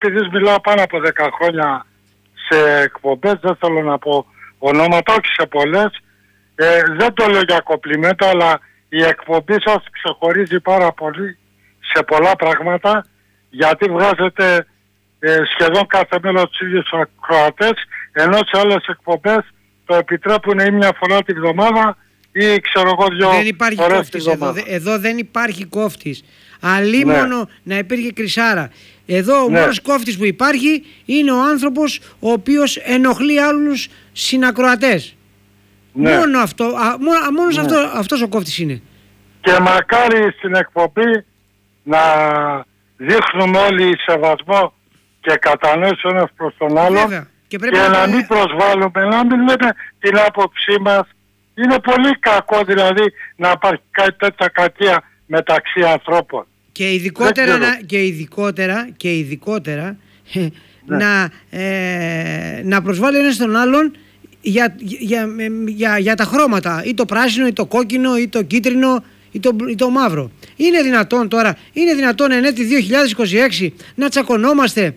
επειδή μιλάω πάνω από 10 χρόνια σε εκπομπές, δεν θέλω να πω ονόματα, όχι σε πολλές, δεν το λέω για κομπλιμέντο, αλλά η εκπομπή σας ξεχωρίζει πάρα πολύ σε πολλά πράγματα, γιατί βγάζετε σχεδόν κάθε μέλος τους ίδιους ακροατές, ενώ σε άλλες εκπομπές το επιτρέπουν ή μια φορά τη βδομάδα ή ξέρω εγώ 2 φορές τη βδομάδα. Εδώ δεν υπάρχει κόφτης. Αλίμονο να υπήρχε κρυσάρα. Εδώ ο μόνος κόφτης που υπάρχει είναι ο άνθρωπος ο οποίος ενοχλεί άλλους συνακροατές. Μόνο αυτό, αυτός ο κόφτης είναι. Και μακάρι στην εκπομπή να δείχνουμε όλοι σεβασμό και κατανόηση ένας προς τον άλλον. Βέβαια. Και να μην προσβάλλουμε, να μην λέμε την άποψή μας. Είναι πολύ κακό δηλαδή να υπάρχει κάτι τέτοια κακία μεταξύ ανθρώπων. Και ειδικότερα να προσβάλλει ένας τον άλλον για τα χρώματα, ή το πράσινο ή το κόκκινο ή το κίτρινο ή το μαύρο. Είναι δυνατόν τώρα, εν έτη 2026 να τσακωνόμαστε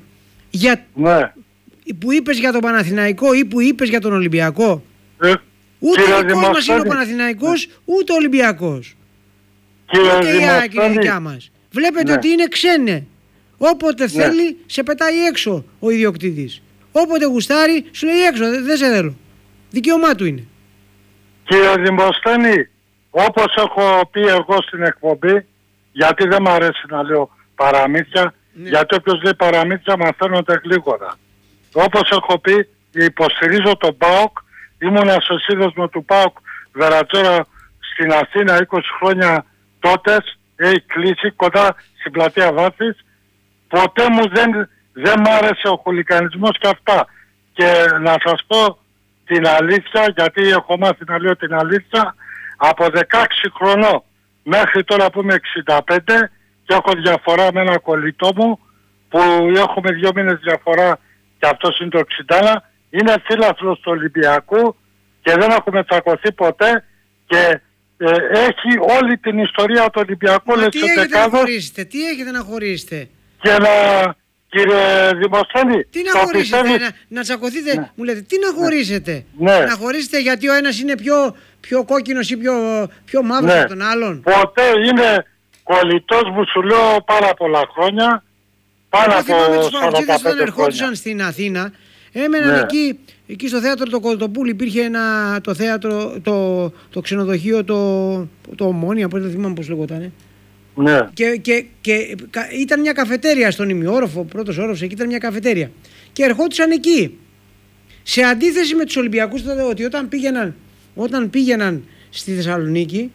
που είπες για τον Παναθηναϊκό ή που είπες για τον Ολυμπιακό? Ούτε ο δικός μας είναι ο Παναθηναϊκός, ούτε ο Ολυμπιακός. Ούτε η ΑΕΚ είναι δικιά μας. Βλέπετε ότι είναι ξένε. Όποτε θέλει σε πετάει έξω ο ιδιοκτήτης. Όποτε γουστάρει σου λέει έξω, δεν σε θέλω. Δικαίωμά του είναι. Κύριε Δημοσθένη, όπως έχω πει εγώ στην εκπομπή, γιατί δεν μου αρέσει να λέω παραμύθια, γιατί όποιος λέει παραμύθια μαθαίνονται γλίγορα. Όπως έχω πει, υποστηρίζω τον ΠΑΟΚ, ήμουνα στο σύνδεσμο του ΠΑΟΚ Βερατζόρα στην Αθήνα 20 χρόνια τότε, έχει κλείσει κοντά στην πλατεία Βάθης. Ποτέ μου δεν μ' άρεσε ο χουλικανισμός και αυτά. Και να σας πω την αλήθεια, γιατί έχω μάθει να λέω την αλήθεια, από 16 χρονών μέχρι τώρα που είμαι 65 και έχω διαφορά με ένα κολλητό μου που έχουμε 2 μήνες διαφορά και αυτός είναι το 61, είναι φίλαθλος του Ολυμπιακού και δεν έχουμε τσακωθεί ποτέ και έχει όλη την ιστορία του Ολυμπιακού. Τι έχετε να χωρίσετε? Και κύριε Δημοσθένη, τι να χωρίσετε, να τσακωθείτε, μου λέτε, τι να χωρίσετε? Να χωρίσετε γιατί ο ένας είναι πιο κόκκινος ή πιο μαύρος από τον άλλον? Ποτέ, είναι κολλητός μου, σου λέω, πάρα πολλά χρόνια. Πάνω από 45 όταν ερχόντουσαν στην Αθήνα, έμεναν εκεί στο θέατρο το Κολοτοπούλι, υπήρχε το θέατρο, το ξενοδοχείο, το Ομόνια, δεν θυμάμαι πώς λεγότανε. Ναι. Και ήταν μια καφετέρια στον ημιόροφο, πρώτος όροφος, εκεί ήταν μια καφετέρια. Και ερχόντουσαν εκεί. Σε αντίθεση με τους Ολυμπιακούς, ότι όταν πήγαιναν στη Θεσσαλονίκη,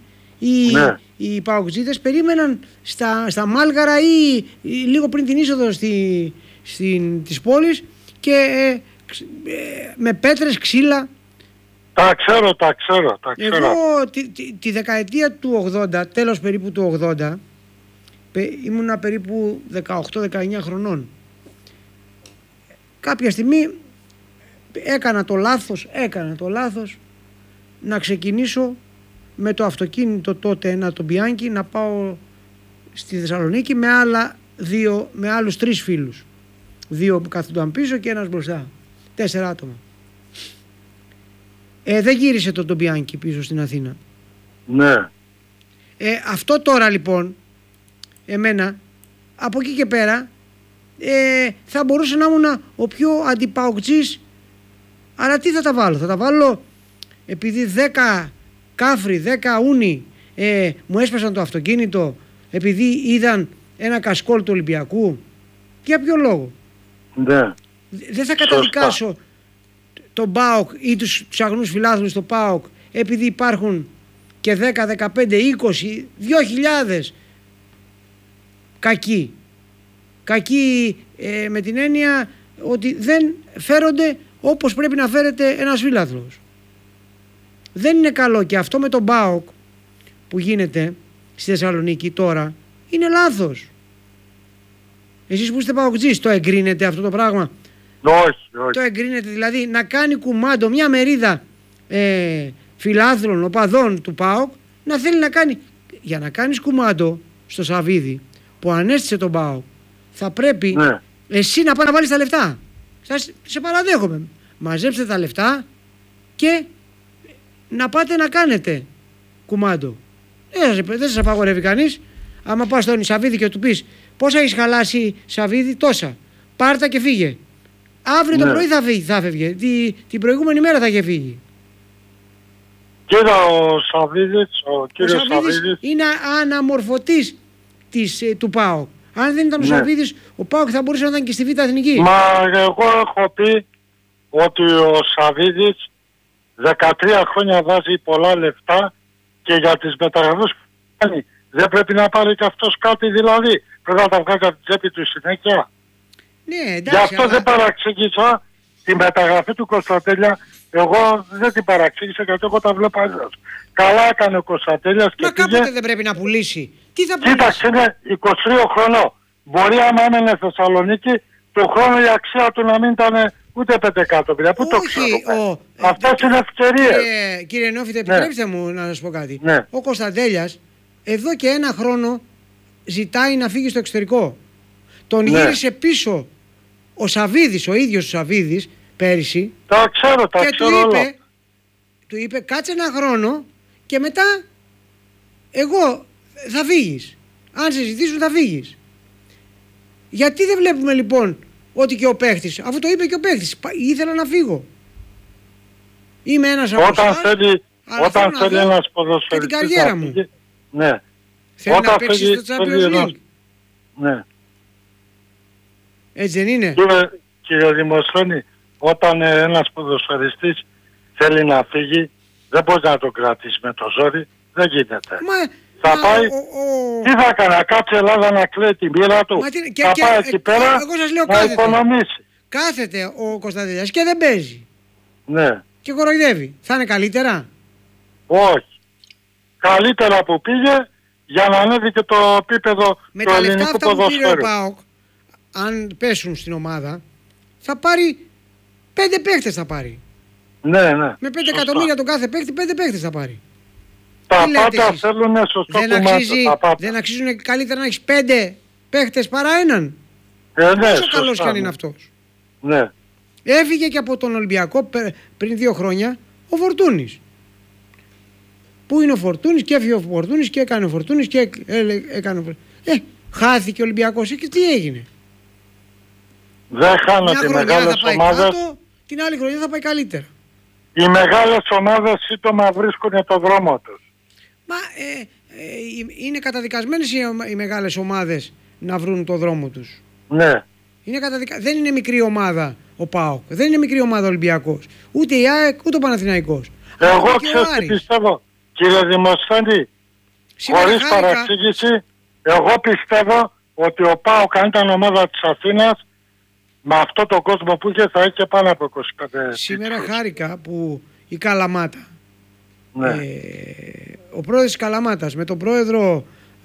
οι παοκτζίδες περίμεναν στα Μάλγαρα ή λίγο πριν την είσοδο της πόλης και με πέτρες, ξύλα. Τα ξέρω. Εγώ τη δεκαετία του 80, τέλος περίπου του 80, ήμουνα περίπου 18-19 χρονών. Κάποια στιγμή έκανα το λάθος να ξεκινήσω με το αυτοκίνητο τότε, το Bianchi, να πάω στη Θεσσαλονίκη με άλλους 3 φίλους. 2 που κάθονταν πίσω και ένας μπροστά. 4 άτομα. Δεν γύρισε το Bianchi πίσω στην Αθήνα. Ναι. Αυτό τώρα λοιπόν, εμένα, από εκεί και πέρα, θα μπορούσε να ήμουν ο πιο αντιπαοκτζής, αλλά τι θα τα βάλω? Θα τα βάλω επειδή 10 κάφροι, 10 ούνοι μου έσπασαν το αυτοκίνητο επειδή είδαν ένα κασκόλ του Ολυμπιακού? Για ποιο λόγο? Ναι. Δεν θα καταδικάσω τον ΠΑΟΚ ή τους αγνούς φιλάθλους στο ΠΑΟΚ επειδή υπάρχουν και 10, 15, 20, 2.000 κακοί με την έννοια ότι δεν φέρονται όπως πρέπει να φέρεται ένας φιλάθλος. Δεν είναι καλό, και αυτό με τον ΠΑΟΚ που γίνεται στη Θεσσαλονίκη τώρα είναι λάθος. Εσείς που είστε παοκτζής, το εγκρίνετε αυτό το πράγμα? Όχι. Το εγκρίνετε δηλαδή να κάνει κουμάντο μια μερίδα φιλάθλων, οπαδών του ΠΑΟΚ, να θέλει να κάνει, για να κάνεις κουμάντο στο Σαββίδι που ανέστησε τον ΠΑΟΚ, θα πρέπει Εσύ να πάει να βάλεις τα λεφτά. Σε παραδέχομαι. Μαζέψτε τα λεφτά και να πάτε να κάνετε κουμάντο. Δεν σας απαγορεύει κανείς. Άμα πας στον Σαββίδη και του πεις πόσα έχεις χαλάσει, Σαββίδη, τόσα. Πάρτα και φύγε. Αύριο το πρωί θα φεύγε. Την προηγούμενη μέρα θα είχε φύγει. Κοίτα, ο κύριος Σαββίδης είναι αναμορφωτής του ΠΑΟΚ. Αν δεν ήταν ο Σαββίδης, ο ΠΑΟΚ θα μπορούσε να ήταν και στη Β' Εθνική. Μα εγώ έχω πει ότι ο Σαββίδης 13 χρόνια βάζει πολλά λεφτά και για τις μεταγραφές που κάνει δεν πρέπει να πάρει και αυτός κάτι, δηλαδή πρέπει να τα βγάζει από την τσέπη του συνέχεια. Ναι, εντάξει, γι' αυτό δεν παραξήγησα τη μεταγραφή του Κωνσταντέλια. Εγώ δεν την παραξήγησα γιατί εγώ τα βλέπω αλλιώς. Καλά έκανε ο Κωνσταντέλιας και πήγε. Κάποτε δεν πρέπει να πουλήσει. Τι θα πουλήσει? Κοίταξε, είναι 23 χρονών. Μπορεί άμα έμενε στη Θεσσαλονίκη του χρόνου η αξία του να μην ήταν ούτε 5 εκατομμύρια. Πού το ξέρω. Αυτές είναι ευκαιρίες. Κύριε Νόφιτε, επιτρέψτε μου να σας πω κάτι. Ναι. Ο Κωνσταντέλιας εδώ και 1 χρόνο ζητάει να φύγει στο εξωτερικό. Τον γύρισε πίσω ο Σαββίδης, ο ίδιος ο Σαββίδης, πέρυσι. Τα ξέρω, τα ξέρω όλα. Του είπε κάτσε 1 χρόνο και μετά εγώ θα φύγεις. Αν σε ζητήσουν θα φύγεις. Γιατί δεν βλέπουμε λοιπόν ότι και ο παίχτης, αφού το είπε και ο παίχτης, ήθελα να φύγω. Είμαι ένας από εσάς, όταν θέλει ένας ποδοσφαιριστής την καριέρα μου. Ναι. Θέλει να παίξει στο Champions League. Ναι. Έτσι δεν είναι? Κύριε Δημοσθένη, όταν ένας ποδοσφαιριστής θέλει να φύγει, δεν μπορεί να τον κρατήσει με το ζόρι, δεν γίνεται. Θα πάει, τι θα κάνει, να κάτσει Ελλάδα να κλαίει την πύρα του, θα πάει εκεί πέρα να οικονομήσει. Κάθεται ο Κωνσταντέλιας και δεν παίζει. Ναι. Και κοροϊδεύει. Θα είναι καλύτερα? Όχι. Καλύτερα που πήγε για να ανέβει και το επίπεδο του ελληνικού ποδοσφαίρου. Με τα λεφτά αυτά που πήρε ο ΠΑΟΚ, αν πέσουν στην ομάδα, θα πάρει 5 παίκτες θα πάρει. Ναι. Με 5 εκατομμύρια τον κάθε παίκτη, 5 παίκτες θα πάρει. Τα πάντα θέλουν σωστό κομμάτι. Δεν αξίζουν καλύτερα να έχεις 5 παίκτες παρά έναν? Ναι, πόσο καλός κι αν είναι αυτός. Ναι. Έφυγε και από τον Ολυμπιακό πριν 2 χρόνια ο Φορτούνης. Πού είναι ο Φορτούνης? Και έφυγε ο Φορτούνης και έκανε ο Φορτούνης και έκανε ο Φορτούνης. Χάθηκε ο Ολυμπιακός και τι έγινε? Δεν χάνονται οι μεγάλες ομάδες. Κάτω, την άλλη χρονιά θα πάει καλύτερα. Οι μεγάλες ομάδες σύντομα βρίσκουν το δρόμο τους. Μα είναι καταδικασμένες οι μεγάλες ομάδες να βρουν το δρόμο τους. Ναι. Δεν είναι μικρή ομάδα ο ΠΑΟΚ, δεν είναι μικρή ομάδα ο Ολυμπιακός, ούτε η ΑΕΚ, ούτε ο Παναθηναϊκός. Εγώ ξέρω τι πιστεύω, κύριε Δημοσθένη, χωρίς παραξήγηση, εγώ πιστεύω ότι ο ΠΑΟΚ αν ήταν ομάδα της Αθήνας, με αυτό το κόσμο που είχε θα είχε πάνω από 25. Σήμερα χάρηκα που η Καλαμάτα, ναι. Ο πρόεδρος της Καλαμάτας με τον πρόεδρο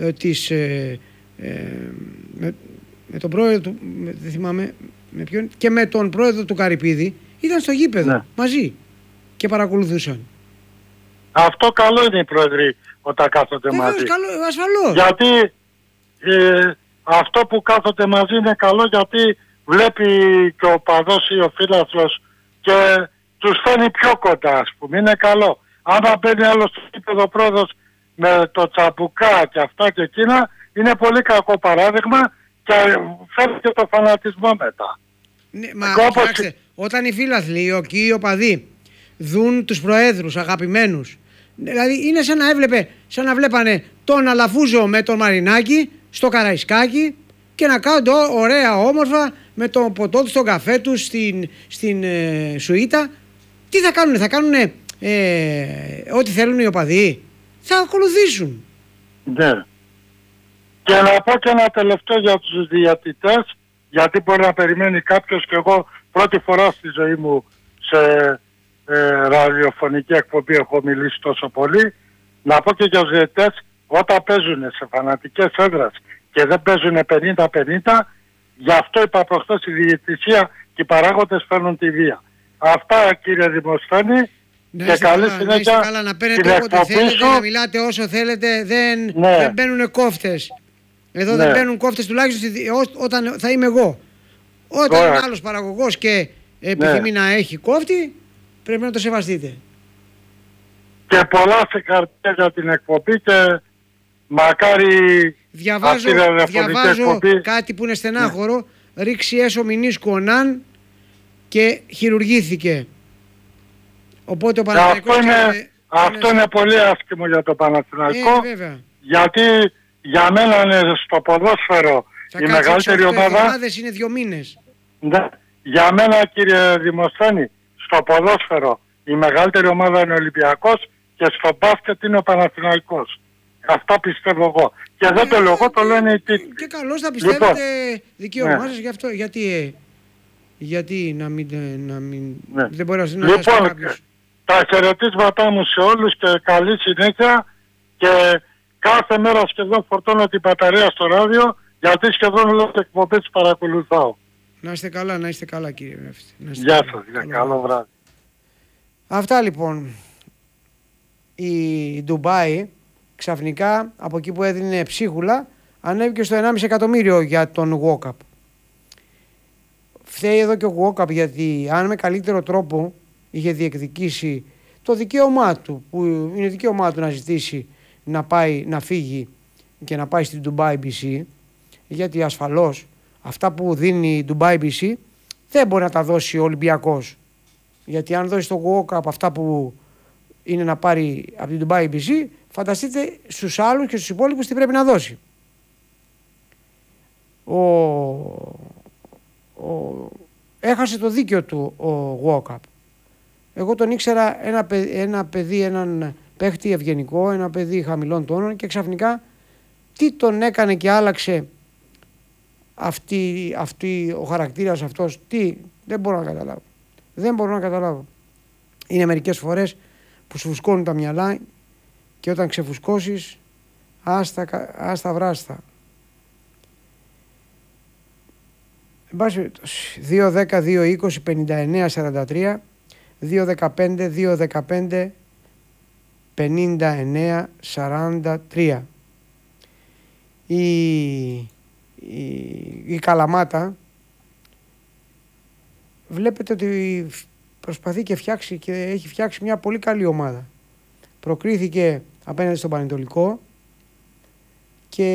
με τον πρόεδρο του, δεν θυμάμαι με ποιον, και με τον πρόεδρο του Καρυπίδη ήταν στο γήπεδο μαζί και παρακολουθούσαν. Αυτό καλό είναι οι πρόεδροι όταν κάθονται μαζί. Ασφαλώς. Γιατί αυτό που κάθονται μαζί είναι καλό γιατί βλέπει και ο παδός ή ο φίλαθλος και τους φέρνει πιο κοντά, ας πούμε. Είναι καλό. Άμα μπαίνει άλλο στο γήπεδο πρόεδρος με το τσαμπουκά και αυτά και εκείνα, είναι πολύ κακό παράδειγμα και φέρνει και το φανατισμό μετά. Ναι, μα κοιτάξτε, όταν οι φίλαθλοι και οι οπαδοί δουν τους προέδρους αγαπημένους, δηλαδή είναι σαν να βλέπανε τον Αλαφούζο με τον Μαρινάκη στο Καραϊσκάκι και να κάνουν ωραία όμορφα με το ποτό τους, τον καφέ τους στην σουίτα. Τι θα κάνουνε? Θα κάνουνε ό,τι θέλουν οι οπαδοί? Θα ακολουθήσουν. Ναι. Και να πω και ένα τελευταίο για τους διαιτητές, γιατί μπορεί να περιμένει κάποιος, και εγώ πρώτη φορά στη ζωή μου σε ραδιοφωνική εκπομπή έχω μιλήσει τόσο πολύ. Να πω και για τους διαιτητές, όταν παίζουν σε φανατικές έδρες και δεν παίζουν 50-50, γι' αυτό είπα προχθές, η διαιτησία και οι παράγοντες φέρνουν τη βία. Αυτά, κύριε Δημοσθένη, και καλή συνέχεια. Καλά, να παίρνετε όποτε θέλετε, να μιλάτε όσο θέλετε, δεν μπαίνουν κόφτες. Εδώ δεν μπαίνουν κόφτες, τουλάχιστον όταν θα είμαι εγώ. Όταν είναι άλλος παραγωγός και επιθυμεί να έχει κόφτη, πρέπει να το σεβαστείτε. Και πολλά συγχαρητήρια για την εκπομπή και μακάρι διαβάζω κάτι που είναι στενάχωρο. Ρίξει έσω μηνίσκου ο Ναν και χειρουργήθηκε. Οπότε ο Παναθηναϊκός... Αυτό είναι πολύ άσχημο για το Παναθηναϊκό. Γιατί για μένα είναι στο ποδόσφαιρο η μεγαλύτερη ομάδα. Είναι 2 μήνες. Ναι. Για μένα, κύριε Δημοσθένη, στο ποδόσφαιρο η μεγαλύτερη ομάδα είναι ο Ολυμπιακός και στο μπάσκετ είναι ο Παναθηναϊκός. Αυτά πιστεύω εγώ. Και δεν το λέω εγώ, το λένε οι τίτλοι. Και καλώς θα πιστεύετε, δικαίωμά σας γι' αυτό. Γιατί να μην δεν μπορεί να συνεργαστεί κάποιος. Τα χαιρετίσματά μου σε όλους και καλή συνέχεια και κάθε μέρα σχεδόν φορτώνω την μπαταρία στο ράδιο γιατί σχεδόν όλες τις εκπομπές παρακολουθάω. Να είστε καλά κύριε Μεύτη. Γεια σας, καλό βράδυ. Αυτά λοιπόν. Η Ντουμπάι ξαφνικά από εκεί που έδινε ψίχουλα ανέβηκε στο 1,5 εκατομμύριο για τον Γουόκαπ. Φταίει εδώ και ο Γουόκαπ γιατί αν με καλύτερο τρόπο είχε διεκδικήσει το δικαίωμά του, που είναι δικαίωμά του να ζητήσει να φύγει και να πάει στην Dubai BC, γιατί ασφαλώς αυτά που δίνει η Dubai BC δεν μπορεί να τα δώσει ο Ολυμπιακός, γιατί αν δώσει το Walk Up αυτά που είναι να πάρει από την Dubai BC, φανταστείτε στους άλλους και στους υπόλοιπους τι πρέπει να δώσει. Έχασε το δίκιο του ο Walk Up. Εγώ τον ήξερα ένα παιδί, έναν παίχτη ευγενικό, ένα παιδί χαμηλών τόνων και ξαφνικά τι τον έκανε και άλλαξε ο χαρακτήρας αυτός, δεν μπορώ να καταλάβω. Είναι μερικές φορές που σου φουσκώνουν τα μυαλά και όταν ξεφουσκώσεις άστα βράστα. 2-10-2-20-59-43 2-15-2-15 59-43. Η Καλαμάτα βλέπετε ότι προσπαθεί και έχει φτιάξει μια πολύ καλή ομάδα. Προκρίθηκε απέναντι στον Πανετολικό και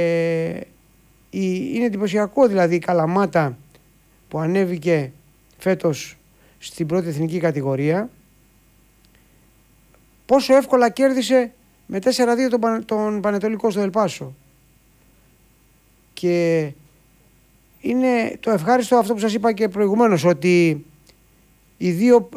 είναι εντυπωσιακό δηλαδή η Καλαμάτα που ανέβηκε φέτος στην πρώτη εθνική κατηγορία, πόσο εύκολα κέρδισε με 4-2 τον Πανετολικό στο Ελπάσο. Και είναι το ευχάριστο αυτό που σας είπα και προηγουμένως, ότι οι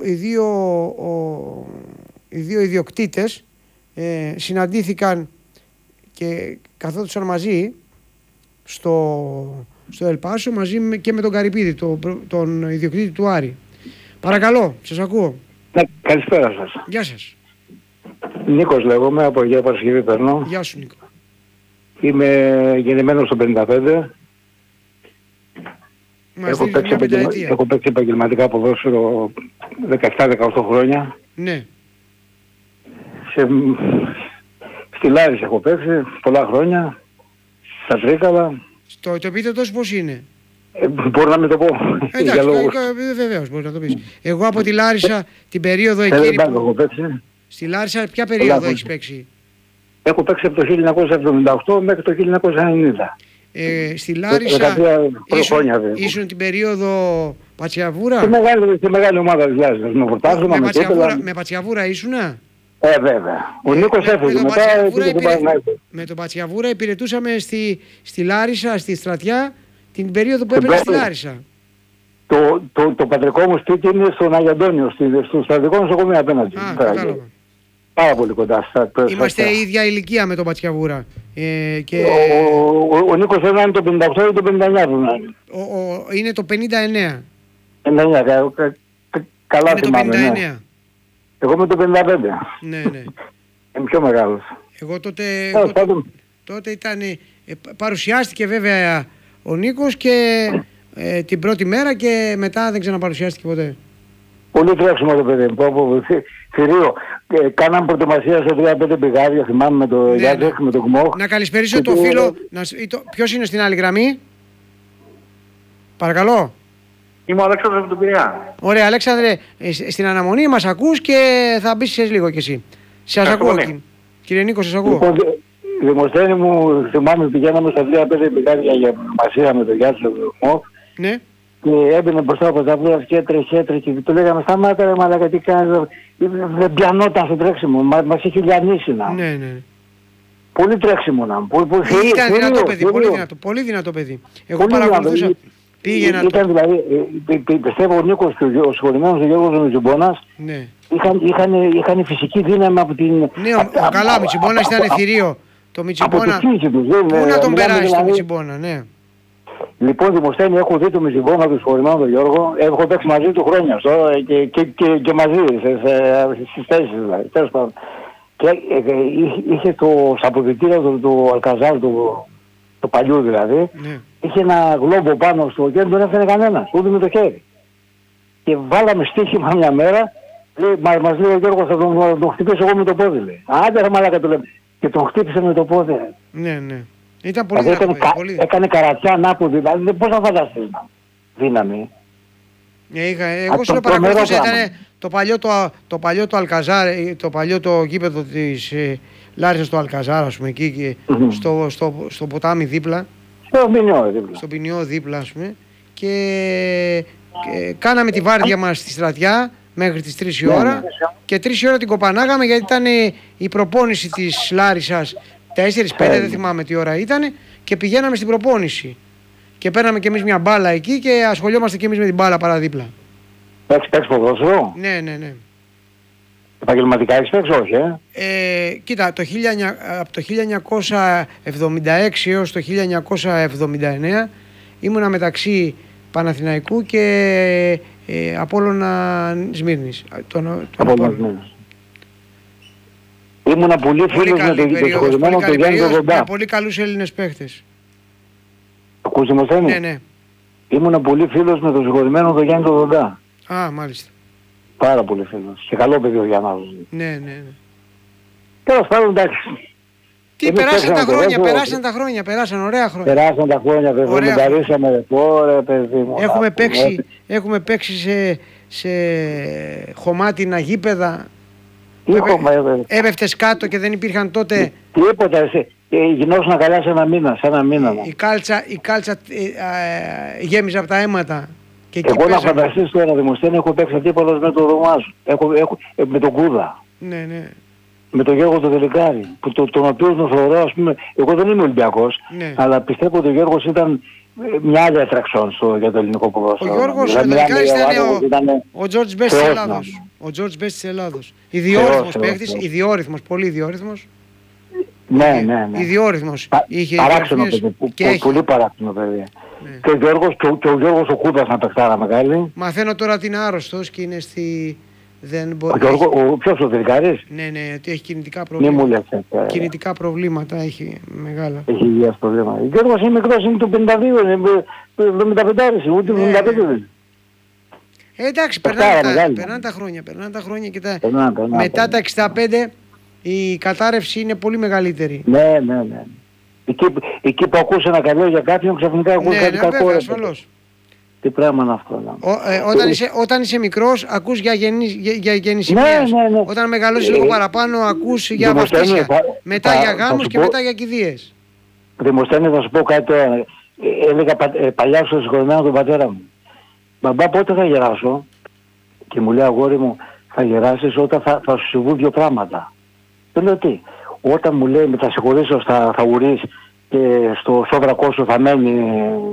δύο ιδιοκτήτες συναντήθηκαν και καθόντουσαν μαζί στο Ελπάσο μαζί και με τον Καρυπίδη, τον ιδιοκτήτη του Άρη. Παρακαλώ, σας ακούω. Καλησπέρα σας. Γεια σας. Νίκος λέγομαι, από Αγία Παρασκευή περνώ. Γεια σου Νίκο. Είμαι γεννημένος στο 55. Έχω παίξει επαγγελματικά ποδόσφαιρο 17-18 χρόνια. Ναι. Στη Λάρισα έχω παίξει πολλά χρόνια. Στα Τρίκαλα. Το επίθετος πώς είναι? Μπορώ να μην το πω. Εντάξει, βεβαίως μπορεί να το πεις. Εγώ από τη Λάρισα την περίοδο εκείνη έχω παίξει. Στη Λάρισα ποια περίοδο έχεις παίξει? Έχω παίξει από το 1978 μέχρι το 1990. Στη Λάρισα ήσουν την περίοδο Πατσιαβούρα? Στη μεγάλη ομάδα της Λάρισας. Με Πατσιαβούρα ήσουνα? Βέβαια. Ο Νίκος έφυγε μετά. Με τον Πατσιαβούρα υπηρετούσαμε στη Λάρισα, στη Στρατιά, την περίοδο που έπαιζε στη Λάρισα. Το πατρικό μου σπίτι είναι στον Άγιο Αντώνιο, στο στρατικό νοσοκομείο απέναντι. Κατάλαβα. Πάρα πολύ κοντά. Είμαστε ίδια ηλικία με τον Πατσιαβούρα. Ο Νίκος είναι το 58 ή το 59. Είναι το 59. 59, καλά θυμάμαι. Είναι το 59. Εγώ είμαι το 55. Ναι. Είμαι πιο μεγάλος. Εγώ τότε ήταν... παρουσιάστηκε βέβαια ο Νίκος και την πρώτη μέρα και μετά δεν ξαναπαρουσιάστηκε ποτέ. Πολύ τρέξιμο το παιδί μου. Θηρίο. Κάναμε προετοιμασία σε 3-5 πηγάδια, θυμάμαι, με το Γιάννη, με το Κμόχ. Να καλησπερίσω το φίλο. Ποιος είναι στην άλλη γραμμή? Παρακαλώ. Είμαι ο Αλέξανδρος από τον Πειραιά. Ωραία, Αλέξανδρε, στην αναμονή μας ακούς και θα μπεις σε λίγο κι εσύ. Σας ακούω, κύριε Νίκο, σας ακούω. Λοιπόν, Δημοσθένη μου, θυμάμαι πηγαίναμε στα 3-5 πηγάδια για προετοιμασία με τον Γιάννη Λεβδομό. Ναι. Και έμπαινε μπροστά από τα πλοία και έτρεχε και του λέγαμε σταμάτα ρε μαλάκα τι κάνεις, δεν πιανόταν στο τρέξιμο, μας είχε λιανίσει να. Ναι. Πολύ τρέξιμο να. Ήταν δυνατό παιδί, πολύ δυνατό παιδί. Εγώ παρακολουθούσα, πήγαινα. Ήταν δηλαδή, πιστεύω ο Νίκος και ο συγχωρημένος ο Γιώργος Μητσιμπώνας είχαν φυσική δύναμη από την... Ναι, καλά, ο Μητσιμπώνας ήταν θηρίο. Το Μητσιμπώνα, πού να τον περάσει το Μητσιμπώνα, ναι. Λοιπόν, Δημοσθένη, έχω δει το Μητσιμπώνα του συγχωρημένου τον Γιώργο, έχω παίξει μαζί του χρόνια και μαζί στις θέσεις δηλαδή, τέλος πάντων. Και είχε το σαποδητήριο του Αλκαζάρ, το παλιού δηλαδή, ναι. Είχε ένα γλόμπο πάνω στο και δεν τον έφερε κανένας, ούτε με το χέρι. Και βάλαμε στοίχημα μια μέρα, μας λέει ο Γιώργος θα τον χτυπήσω εγώ με το πόδι, λέει. Άντε ρε μαλάκα το λέμε. Και τον χτύπησε με το πόδι. Ναι. Ήταν πολύ δυνατό. Έκανε καρατιά ανάποδη, δηλαδή πώς θα φανταστείς δύναμη. Εγώ σου παρακολουθούσα, ήταν το παλιό το Αλκαζάρ, το παλιό το γήπεδο της Λάρισας του Αλκαζάρ, ας πούμε, εκεί στο ποτάμι δίπλα. Στο ποινιό δίπλα, ας πούμε. Και κάναμε τη βάρδια μας στη Στρατιά μέχρι τις 3 η ώρα και 3 η ώρα την κοπανάγαμε γιατί ήταν η προπόνηση της Λάρισσας 4-5, δεν θυμάμαι τι ώρα ήταν, και πηγαίναμε στην προπόνηση και παίρναμε κι εμείς μια μπάλα εκεί και ασχολιόμαστε κι εμείς με την μπάλα παραδίπλα. Παίξεις ποδόσφαιρο? Ναι. Επαγγελματικά έχεις παίξει, όχι, Κοίτα, από το 1976 έως το 1979 ήμουνα μεταξύ Παναθηναϊκού και Απόλλωνα Σμύρνης. Ήμουνα πολύ φίλος με τον συγχωρημένο τον Γιάννη Δοντά. Με πολύ καλούς Έλληνες παίχτες. Ακούς Δημοσθένη? Ναι. Ήμουνα πολύ φίλος με τον συγχωρημένο τον Γιάννη Δοντά. Α, μάλιστα. Πάρα πολύ φίλος. Και καλό παιδί ο Γιάννης. Ναι. Τέλος πάντων, εντάξει. Τι περάσαν τα χρόνια, περάσαν ωραία χρόνια. Περάσαν τα χρόνια, παιδί μου, ταρίσαμε, ωραία παιδί μου. Έχουμε παίξει σε χωμάτινα γήπεδα. Έπεφτες κάτω και δεν υπήρχαν τότε. Τίποτα, εσύ. Γινόσουν καλά σε ένα μήνα. Η κάλτσα γέμιζε από τα αίματα. Εγώ να φανταστείς τώρα, Δημοσθένη, έχω παίξει αντίπαλος με τον Ρωμάζο. Με τον Κούδα. Ναι. Με τον Γιώργο τον Δελικάρη, τον οποίο τον θεωρώ, ας πούμε, εγώ δεν είμαι Ολυμπιακός, αλλά πιστεύω ότι ο Γιώργος ήταν μια άλλη ατραξόν για το ελληνικό ποδόσφαιρο. Ο Γιώργος ο Δελικάρης ήταν ο Τζορτζ Μπέστ της Ελλάδος. Ο Τζορτζ Μπέστ της Ελλάδος. Ιδιόρυθμος παίχτης, πολύ ιδιόρυθμος. Ναι. Ιδιόρυθμος. Παράξενο παιδί, πολύ παράξενο παιδί. Και ο Γιώργος ο Κούδας να παιχτάρα μεγάλη. Μαθαίνω τώρα ότι είναι άρρωστος και είναι στη... Ποιος ο Δελικάρης? Ναι, ότι έχει κινητικά προβλήματα. Μη μου λες. Κινητικά προβλήματα έχει μεγάλα. Έχει υγείας προβλήματα. Ο Γιώργος είναι μικρός, είναι το 52, είναι 75, ούτε 75 δεν. Εντάξει, περνάνε τα χρόνια και μετά τα 65 η κατάρρευση είναι πολύ μεγαλύτερη. Ναι. Εκεί που ακούς ένα καλό για κάποιον, ξαφνικά ακούς κάτι κακό. Ναι, ασφαλώς. Τι πράγμα είναι αυτό. Όταν είσαι μικρός ακούς για γεννησιμίας. Ναι. Όταν μεγαλώσεις λίγο παραπάνω ακούς για βαφτίσια. Μετά για γάμους και μετά για κηδείες. Δημοσθένη, θα σου πω κάτι τώρα. Έλεγα παλιά στο συγχωρημένο τον πατέρα μου. Μπαμπά, πότε θα γεράσω? Και μου λέει, αγόρι μου, θα γεράσεις όταν θα σου συμβούν 2 πράγματα. Δεν λέω τι. Όταν μου λέει με τα συγχωρήσεως θα ουρείς και στο σόβρακό σου θα μένει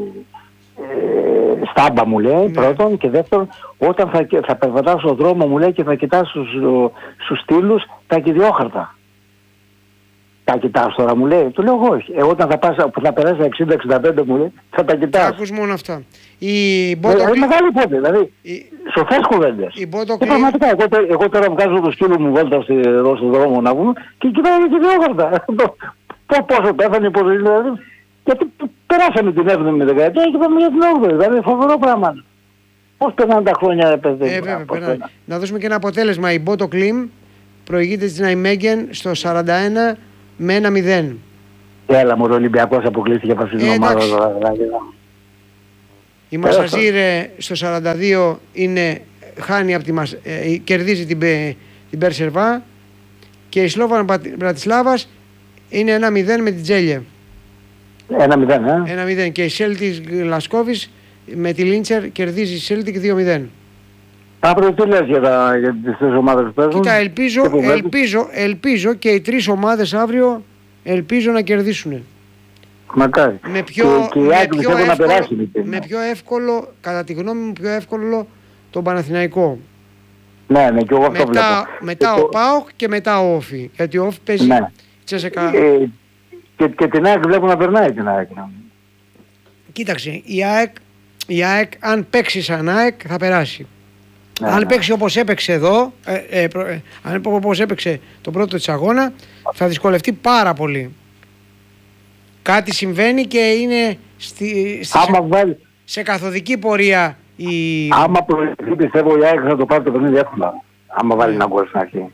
στάμπα, μου λέει, πρώτον, και δεύτερον, όταν θα περπατάς στον δρόμο, μου λέει, και θα κοιτάς στους στήλους τα κυριόχαρτα. Τα κοιτάς τώρα, μου λέει. Του λέω εγώ όχι. Όταν θα περάσει 60-65, μου λέει, θα τα κοιτάς. Άκους μόνο αυτά. Μεγάλη πότε, δηλαδή, σοφές κουβέντες. Και πραγματικά, εγώ τώρα βγάζω το σκύλο μου βόλτα στον δρόμο να βγουν και κοιτάω τα κυριόχαρτα. Πόσο πέθανε, πόσο είναι, δηλαδή. Γιατί περάσαμε την 7η δεκαετία και πάμε για την 8η, δηλαδή φοβερό πράγμα. Πώς περνάνε τα χρόνια, παιδί. Βέβαια, περνάνε. Να δώσουμε και ένα αποτέλεσμα. Η Μπότο Κλιμ προηγείται στην Ναϊμέγγεν στο 41 με 1-0. Έλα, μωρό, Ολυμπιακός αποκλείστηκε από αυτήν την ομάδα. Η Μασαζίρ στο 42 χάνει από κερδίζει την Περσερβά και η Σλόβαν Μπρατισλάβας είναι 1-0 με την Τζέλιε. 1-0 και η Σέλτικ Γλασκόβης με τη Λίντσερ κερδίζει η Σέλτικ 2-0. Αύριο τι λες για τις τρεις ομάδες που παίζουν? Κοίτα, ελπίζω και οι τρεις ομάδες αύριο ελπίζω να κερδίσουν. Μακάρι. Με πιο εύκολο, κατά τη γνώμη μου, πιο εύκολο τον Παναθηναϊκό. Ναι, και εγώ αυτό βλέπω. Μετά ο ΠΑΟΚ και μετά ο Όφι. Γιατί ο Όφι παίζει Τσέσσεκα. Και την ΑΕΚ βλέπω να περνάει την ΑΕΚ. Κοίταξε, η ΑΕΚ αν παίξει σαν ΑΕΚ θα περάσει. Αν παίξει όπως έπαιξε εδώ, αν όπως έπαιξε το πρώτο της αγώνα, θα δυσκολευτεί πάρα πολύ. Κάτι συμβαίνει και είναι σε καθοδική πορεία Άμα προηγηθεί, πιστεύω η ΑΕΚ θα το πάρει το παιχνίδι εύκολα. Άμα βάλει ένα γκολ στην αρχή.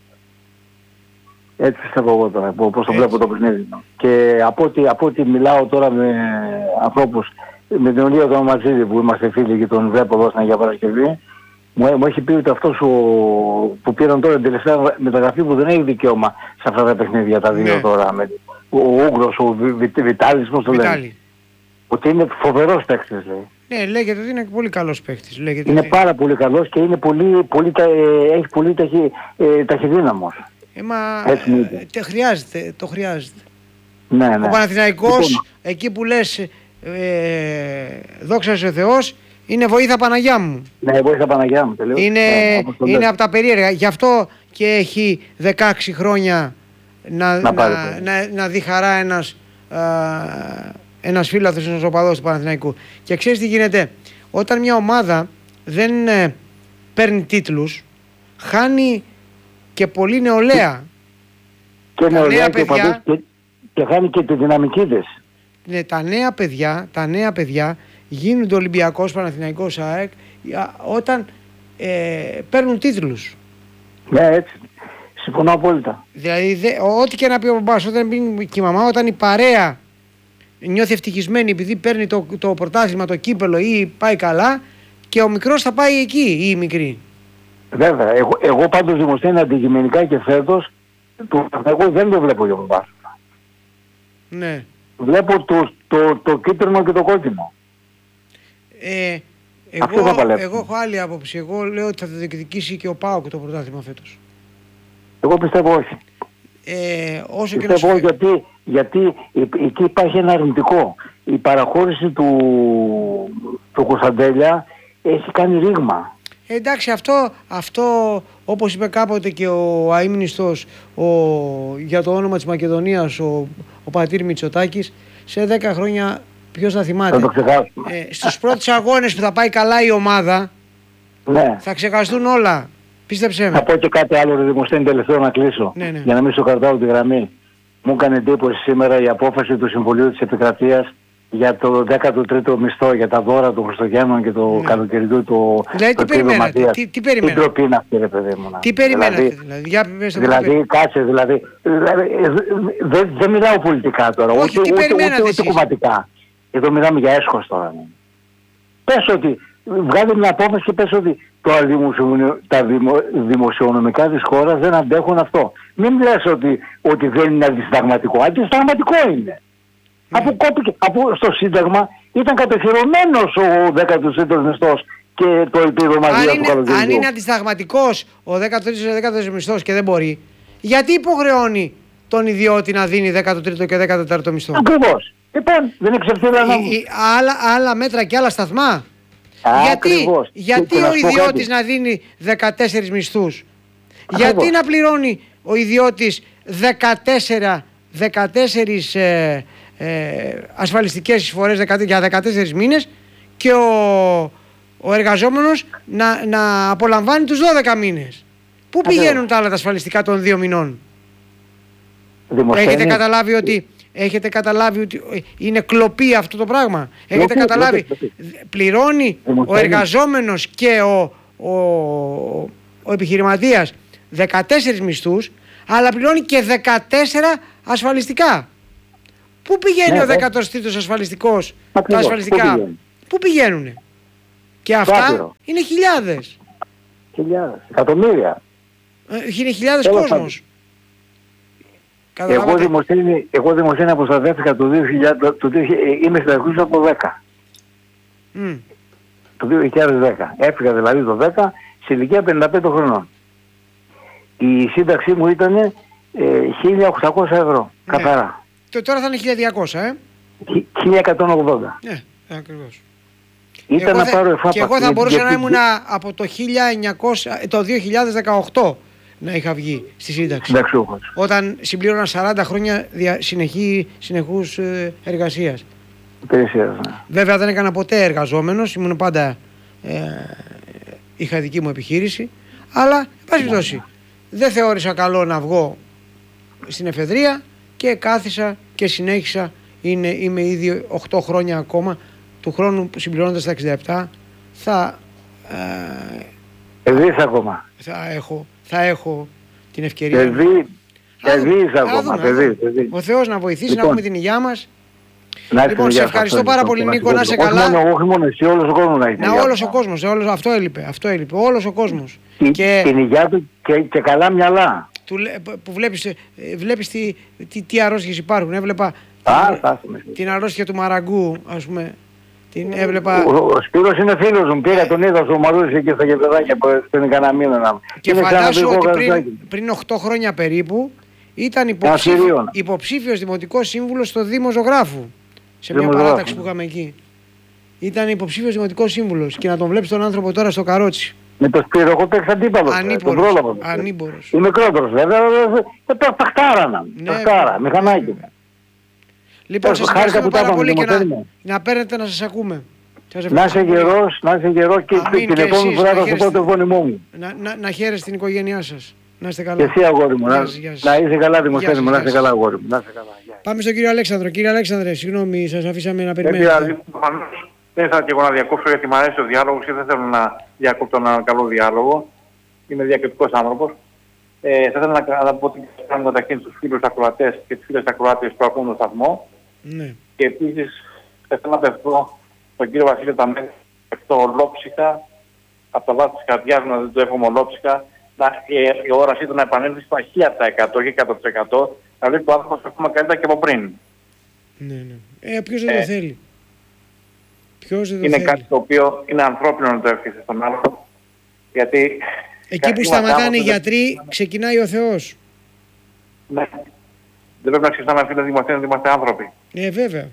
Έτσι πιστεύω εγώ τώρα, πώς το βλέπω το παιχνίδι. Και από ό,τι μιλάω τώρα με ανθρώπους, με την Ολία του Ματζίδη που είμαστε φίλοι και τον βλέπω εδώ στην Αγία Παρασκευή, μου έχει πει ότι αυτός που πήραν τώρα την τελευταία μεταγραφή που δεν έχει δικαίωμα σε αυτά τα παιχνίδια τα δύο τώρα, ο Ούγγρος, ο Βιτάλης, πώς το λένε, ότι είναι φοβερός παίκτης, λέει. Ναι, λέγεται ότι είναι πολύ καλός παίκτης. Είναι πάρα πολύ καλός και είναι έχει πολύ ταχυδύναμος. Το χρειάζεται. Ναι. Ο Παναθηναϊκός, εκεί που λες δόξα σε Θεός, είναι βοήθα Παναγιά μου. Ναι, βοήθα Παναγιά μου. Είναι από τα περίεργα. Γι' αυτό και έχει 16 χρόνια να δει χαρά ένας φίλαθος, ένας οπαδός του Παναθηναϊκού. Και ξέρεις τι γίνεται? Όταν μια ομάδα δεν παίρνει τίτλους, χάνει και πολύ νεολαία. Και νεολαία και χάνει και τη δυναμική της. Ναι, τα νέα παιδιά γίνονται Ολυμπιακός, Παναθηναϊκός, ΑΕΚ όταν παίρνουν τίτλους. Ναι, έτσι. Συμφωνώ απόλυτα. Δηλαδή, ό,τι και να πει ο μπαμπάς, όταν πει και η μαμά, όταν η παρέα νιώθει ευτυχισμένη επειδή παίρνει το πρωτάθλημα, το κύπελο ή πάει καλά, και ο μικρός θα πάει εκεί ή η μικρή. Βέβαια. Εγώ πάντως Δημοσθένη αντικειμενικά και φέτος εγώ δεν το βλέπω για μπαμπάς. Ναι. Βλέπω το κίτρινο και το κόκκινο. Εγώ έχω άλλη άποψη. Εγώ λέω ότι θα το διεκδικήσει και ο ΠΑΟΚ το πρωτάθλημα φέτος. Εγώ πιστεύω όχι. Όσο πιστεύω γιατί εκεί υπάρχει ένα αρνητικό. Η παραχώρηση του Κωνσταντέλια έχει κάνει ρήγμα. Εντάξει, αυτό όπως είπε κάποτε και ο αείμνηστος για το όνομα της Μακεδονίας ο πατήρ Μητσοτάκης, σε 10 χρόνια ποιος θα θυμάται? Στους πρώτους αγώνες που θα πάει καλά η ομάδα, ναι, θα ξεχαστούν όλα. Πίστεψέ με. Θα πω και κάτι άλλο, Δημοσθένη, τελευταίο να κλείσω. Ναι. Για να μην σου κρατάω τη γραμμή. Μου έκανε εντύπωση σήμερα η απόφαση του Συμβουλίου της Επικρατείας για το 13ο μισθό, για τα δώρα των Χριστουγέννων και το καλοκαιριού του. Δηλαδή τι περιμένατε? Τι περιμένατε? Τι ντροπή είναι αυτή, ρε παιδί μου. Τι περιμένατε? Δηλαδή κάτσε, δεν μιλάω πολιτικά τώρα, ούτε κομματικά. Εδώ μιλάμε για έσχος τώρα. Πες ότι, βγάλε μια απόφαση και πες ότι τα δημοσιονομικά της χώρας δεν αντέχουν αυτό. Μην λες ότι δεν είναι αντισυνταγματικό. Αντισυνταγματικό είναι. Αφού στο Σύνταγμα ήταν κατοχυρωμένος ο 13ος μισθός και το επιδομαδία του καλοκαιριού. Αν είναι αντισυνταγματικός ο 13ος μισθός και δεν μπορεί, γιατί υποχρεώνει τον ιδιώτη να δίνει 13ο και 14ο μισθό? Ακριβώς. Λοιπόν, δεν εξαρτάται άλλα μέτρα και άλλα σταθμά. Γιατί ο ιδιώτης να δίνει 14 μισθούς? Γιατί να πληρώνει ο ιδιώτης 14 ασφαλιστικές εισφορές για 14 μήνες και ο εργαζόμενος να απολαμβάνει τους 12 μήνες? Πού πηγαίνουν τα άλλα τα ασφαλιστικά των 2 μηνών? Έχετε καταλάβει ότι είναι κλοπή αυτό το πράγμα? Έχετε καταλάβει? Πληρώνει ο εργαζόμενος και ο επιχειρηματίας 14 μισθούς, αλλά πληρώνει και 14 ασφαλιστικά. Πού πηγαίνει ο 13ος ασφαλιστικός, τα ασφαλιστικά? Πού πηγαίνουνε? Και αυτά είναι χιλιάδες. Εκατομμύρια. Είναι χιλιάδες κόσμος. Εγώ δημοσίευσα αποσταθέθηκα το 2000, είμαι συνταξιούχος από το 10. Το 2010. Έφυγα δηλαδή το 10 σε ηλικία 55 χρονών. Η σύνταξή μου ήταν 1.800 ευρώ. Ναι. Καθαρά. Τώρα θα είναι 1.200, 1.180. Ναι, ακριβώς. Ήταν να πάρω εφάπαξ. Και εγώ θα μπορούσα να ήμουν από το 2018 να είχα βγει στη σύνταξη. Όταν συμπλήρωνα 40 χρόνια συνεχούς εργασίας. Βέβαια δεν έκανα ποτέ εργαζόμενος, ήμουν πάντα, είχα δική μου επιχείρηση, αλλά εν πάση περιπτώσει δεν θεώρησα καλό να βγω στην εφεδρεία και κάθισα και συνέχισα. Είμαι ήδη 8 χρόνια ακόμα. Του χρόνου συμπληρώνοντας τα 67 θα ακόμα. Θα έχω την ευκαιρία. Ακόμα. Ο Θεός να βοηθήσει, να έχουμε την υγειά μας. Λοιπόν, σε ευχαριστώ πάρα πολύ, Νίκο, να είσαι καλά. Όχι μόνο εσύ, όλος ο κόσμος να έχει. Όλος ο κόσμος, αυτό έλειπε. Όλος ο κόσμος. Την υγειά του και καλά μυαλά. Που βλέπεις τι αρρώστιες υπάρχουν. Έβλεπα την αρρώστια του Μαραγκού, ας πούμε. Ο Σπύρος είναι φίλος μου, πήγα τον είδα στο Μαρούσι και στα γεπεδάκια πριν κανένα μήνα. Και φαντάσου ότι πριν 8 χρόνια περίπου ήταν υποψήφιος δημοτικός σύμβουλος στο Δήμο Ζωγράφου, σε μια παράταξη που είχαμε εκεί. Ήταν υποψήφιος δημοτικός σύμβουλος και να τον βλέπεις τον άνθρωπο τώρα στο καρότσι. Με το Σπύρο έχω παίξει αντίπαλος. Ανήμπορος. Είμαι μικρότερος βέβαια, παχτάρα μηχανάκι. Λοιπόν, σας ευχαριστώ πάρα πολύ και να παίρνετε να σας ακούμε. Να είσαι γερός και την επόμενη φορά θα σου πω το επώνυμό μου. Να χαίρεστε την οικογένειά σας. Να είστε καλά. Και εσύ αγόρι μου. Να είσαι καλά Δημοσθένη μου. Να είστε καλά αγόρι μου. Πάμε στον κύριο Αλέξανδρο. Κύριε Αλέξανδρε, συγγνώμη, σας αφήσαμε να περιμένετε. Δεν ήθελα και εγώ να διακόψω γιατί μου αρέσει ο διάλογος και δεν θέλω να διακόψω έναν καλό διάλογο. Είμαι διακριτικός άνθρωπος. Θα ήθελα να πω ότι κάνω καταρχήν στους φίλους ακροατές και τις φίλες ακροάτες που ακούν τον σταθμό. Ναι. Και επίσης θα ήθελα να απευθυνθώ στον κύριο Βασίλη Ταμένη, αυτό ολόψυχα, από τα βάθη της καρδιάς μου, να δεν το εύχομαι ολόψυχα, η όρασή του να επανέλθει στο 1000% και 100%, δηλαδή το άνθρωπος ακόμα καλύτερα και από πριν. Ναι. Ποιος δεν το θέλει. Είναι κάτι το οποίο είναι ανθρώπινο να το εύχεσαι στον άλλο, γιατί... Εκεί που σταματάνε οι γιατροί, ξεκινάει ο Θεός. Ναι. Δεν πρέπει να ξεχνάμε φίλοι Δημοσθένη ότι είμαστε άνθρωποι. Βέβαια.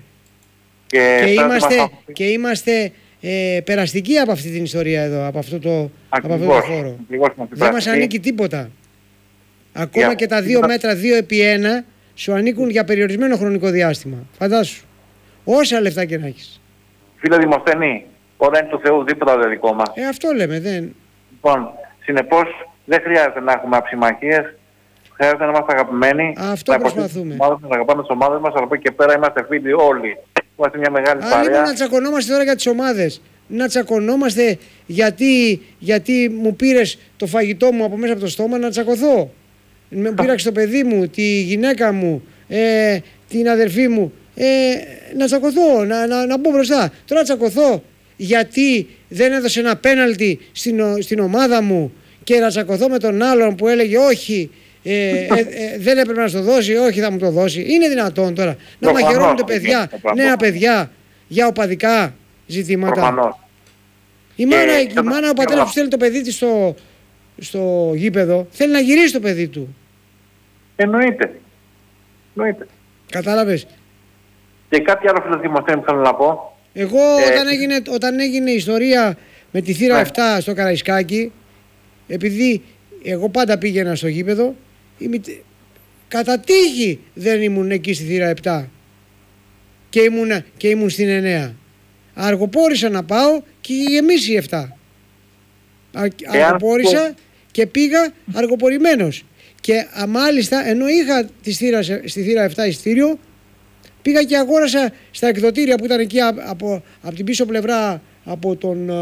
Και είμαστε περαστικοί από αυτή την ιστορία εδώ, από αυτό το χώρο. Δεν μας ανήκει τίποτα. Ακόμα και τα 2 μέτρα 2x1 σου ανήκουν για περιορισμένο χρονικό διάστημα. Φαντάσου. Όσα λεφτά και να έχεις. Φίλε Δημοσθένη, όλα είναι του Θεού, τίποτα δεν δικό μας. Αυτό λέμε, δεν... Λοιπόν, συνεπώς δεν χρειάζεται να έχουμε αψημαχίες. Χρειάζεται να είμαστε αγαπημένοι. Αυτό προσπαθούμε. Να αγαπάμε τις ομάδες μας, αλλά από εκεί και πέρα είμαστε φίλοι όλοι. Είμαστε μια μεγάλη παρέα. Λοιπόν, να τσακωνόμαστε τώρα για τις ομάδες. Να τσακωνόμαστε γιατί μου πήρες το φαγητό μου από μέσα από το στόμα, να τσακωθώ. Μου πήραξε το παιδί μου, τη γυναίκα μου, την αδερφή μου. Να τσακωθώ, να μπω μπροστά. Τώρα να τσακωθώ γιατί δεν έδωσε ένα πέναλτι στην ομάδα μου και να τσακωθώ με τον άλλον που έλεγε όχι. Δεν έπρεπε να στο δώσει, όχι θα μου το δώσει. Είναι δυνατόν τώρα να μαχαιρώνονται παιδιά, νέα παιδιά για οπαδικά ζητήματα. Η μάνα ο πατέρας που στέλνει το παιδί της στο γήπεδο θέλει να γυρίσει το παιδί του. Εννοείται. Κατάλαβες. Και κάτι άλλο φίλο Δημοσθένη που θέλω να πω. Εγώ όταν έγινε η ιστορία με τη θύρα 7 στο Καραϊσκάκι, επειδή εγώ πάντα πήγαινα στο γήπεδο, κατά τύχη δεν ήμουν εκεί στη θύρα 7 και ήμουν στην 9. Αργοπόρησα να πάω και γεμίσει η 7. Αργοπόρησα και πήγα αργοπορημένος. Και μάλιστα ενώ είχα στη θύρα 7 εισιτήριο, πήγα και αγόρασα στα εκδοτήρια που ήταν εκεί από την πίσω πλευρά από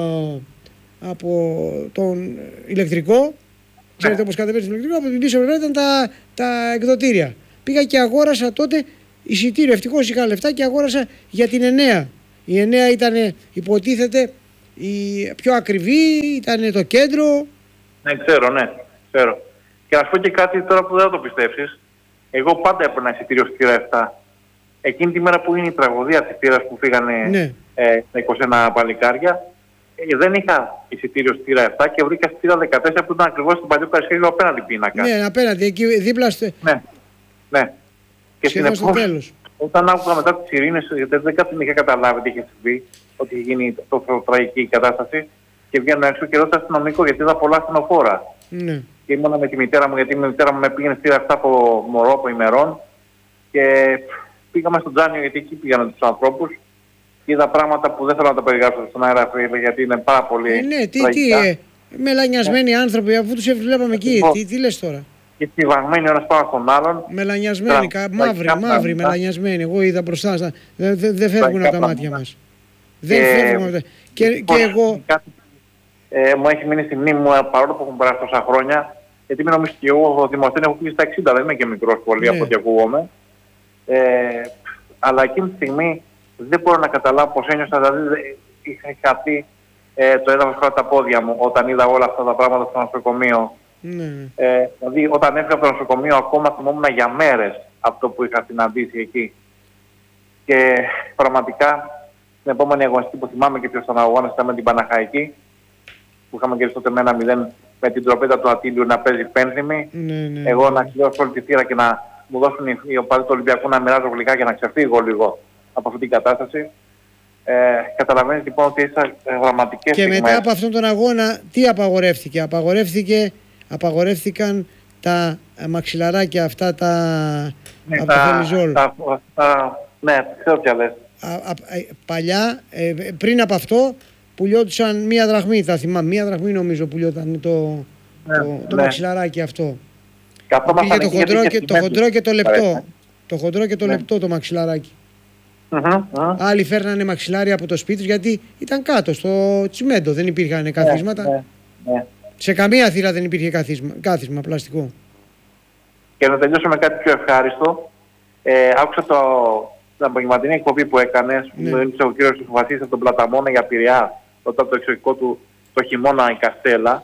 τον ηλεκτρικό. Ξέρετε πώς κατεβαίνει το ηλεκτρικό, από την πίσω πλευρά ήταν τα εκδοτήρια. Πήγα και αγόρασα τότε εισιτήριο. Ευτυχώς είχα λεφτά και αγόρασα για την 9 Η 9 ήταν, υποτίθεται, η πιο ακριβή, ήταν το κέντρο. Ναι, ξέρω. Και να σου πω και κάτι τώρα που δεν θα το πιστέψεις. Εγώ πάντα έπαιρνα εισιτήριο στη θύρα 7. Εκείνη τη μέρα που είναι η τραγωδία της θύρας που φύγανε τα 21 παλικάρια, δεν είχα εισιτήριο στη θύρα 7 και βρήκα στη θύρα 14 που ήταν ακριβώς στον παλιό Καρισκάκη απέναντι πίνακα. Ναι, απέναντι, εκεί δίπλα στο... Ναι. Και συνεπώς, όταν άκουγα μετά τις ειρήνες, γιατί δεν είχα καταλάβει τι είχε συμβεί, ότι είχε γίνει τόσο τραγική κατάσταση, και βγαίνω έξω και ρώτησα αστυνομικό γιατί είδα πολλά ασθενοφόρα. Ναι. Και ήμουνα με τη μητέρα μου, γιατί η μητέρα μου με πήγαινε στη θύρα 7 από μωρό, από ημερών, και πήγαμε στον Τζάνιο, γιατί εκεί πήγανε τους ανθρώπους, και είδα πράγματα που δεν θέλω να τα περιγράψω στον αέρα, γιατί είναι πάρα πολύ. Ναι, μελανιασμένοι άνθρωποι, αφού τους βλέπαμε εκεί, τι λες τώρα. Και τυβαγμένοι ο ένας πάνω στον άλλον. Μελανιασμένοι, μαύροι, μελανιασμένοι. Εγώ είδα μπροστά σας. Δεν φεύγουν από τα μάτια μας. Δεν φεύγουν από τα... Και εγώ... Μου έχει μείνει στη μνήμη μου, παρόλο που έχουν περάσει τόσα χρόνια, γιατί μην νομίζεις και εγώ δημοσίευμα έχω κλείσει τα 60, δεν είμαι και μικρός πολύ από ό,τι ακούγομαι. Αλλά εκείνη τη στιγμή δεν μπορώ να καταλάβω πώς ένιωσα, δηλαδή είχα χαθεί το έδαφος κάτω τα πόδια μου όταν είδα όλα αυτά τα πράγματα στο νοσοκομείο. Δηλαδή όταν έφυγα από το νοσοκομείο ακόμα θυμόμουν για μέρες αυτό που είχα συναντήσει εκεί. Και πραγματικά την επόμενη αγωνιστική που θυμάμαι και ποιος ήταν αγώνας ήταν με την Παναχαϊκή, που είχαμε κερδίσει τότε με 1-0 με την τροπέτα του Ατήλιου να παίζει πένθυμη. Εγώ να κλειώσω όλη τη θύρα και να μου δώσουν οι οπαδοί του Ολυμπιακού να μοιράζω γλυκά και να ξεφύγω λίγο από αυτή την κατάσταση. Καταλαβαίνεις λοιπόν ότι είσαι δραματικές στιγμές. Και μετά από αυτόν τον αγώνα τι απαγορεύτηκε? Απαγορεύτηκαν τα μαξιλαράκια αυτά από το φεμιζόλ. Ναι, ξέρω ποια λες. Παλιά, πριν από αυτό, πουλιόντουσαν 1 δραχμή, τα θυμάμαι. 1 δραχμή νομίζω πουλιόταν το μαξιλαράκι αυτό. Πήγε το χοντρό και το λεπτό. Το χοντρό και το λεπτό το μαξιλαράκι. Άλλοι φέρνανε μαξιλάρια από το σπίτι τους γιατί ήταν κάτω στο τσιμέντο, δεν υπήρχαν καθίσματα. Σε καμία θύρα δεν υπήρχε κάθισμα πλαστικό. Και να τελειώσω με κάτι πιο ευχάριστο. Άκουσα την απογευματινή εκπομπή που έκανες, που μίλησε ο κύριος Βασίλης από τον Πλαταμόνα για Πειραιά, όταν το εξωτερικό του το χειμώνα η Καστέλα.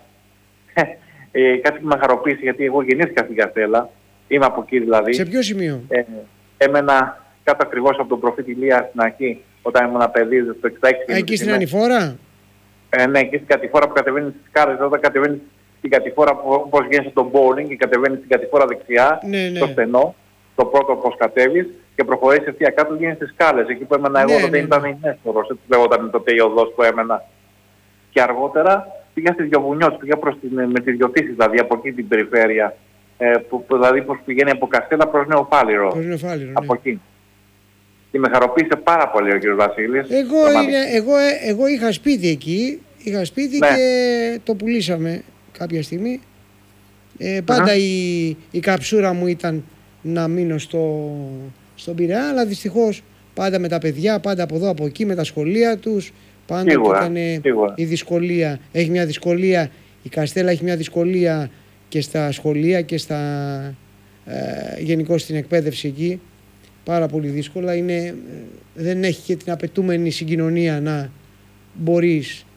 Κάτι που με χαροποίησε, γιατί εγώ γεννήθηκα στην Καστέλα. Είμαι από εκεί δηλαδή. Σε ποιο σημείο? Έμενα κάτω ακριβώς από τον προφήτη Ηλία στην αρχή, όταν ήμουν παιδί, το 66. Εκεί στην Ανηφόρα? Ναι, εκεί στην κατηφόρα που κατεβαίνει στις σκάλες, όταν κατεβαίνει στην κατηφόρα όπως βγαίνεις από τον bowling και κατεβαίνει στην κατηφόρα δεξιά, στο στενό, το πρώτο πώς κατέβεις και προχωρήσεις ευθεία κάτω, βγαίνεις στις σκάλες. Εκεί που έμενα εγώ τότε ήταν η Νέστορος, έτσι λέγονταν τότε η οδός που έμενα. Και αργότερα πήγα στη Διοβουνιώτης, πήγα με τη Διοτήση, δηλαδή από εκεί την περιφέρεια, δηλαδή πώς πηγαίνει από Καστέλα προς Νεοφάλιρο. Από εκεί. Και με χαροποίησε πάρα πολύ ο κ. Βασίλης. Εγώ είχα σπίτι εκεί, και το πουλήσαμε κάποια στιγμή. Πάντα η καψούρα μου ήταν να μείνω στον Πειραιά, αλλά δυστυχώς πάντα με τα παιδιά, πάντα από εδώ από εκεί, με τα σχολεία τους. Πάντα ήταν η δυσκολία. Έχει μια δυσκολία, η Καστέλα έχει μια δυσκολία και στα σχολεία και γενικώς στην εκπαίδευση εκεί. Πάρα πολύ δύσκολα. Δεν έχει και την απαιτούμενη συγκοινωνία να μπορείς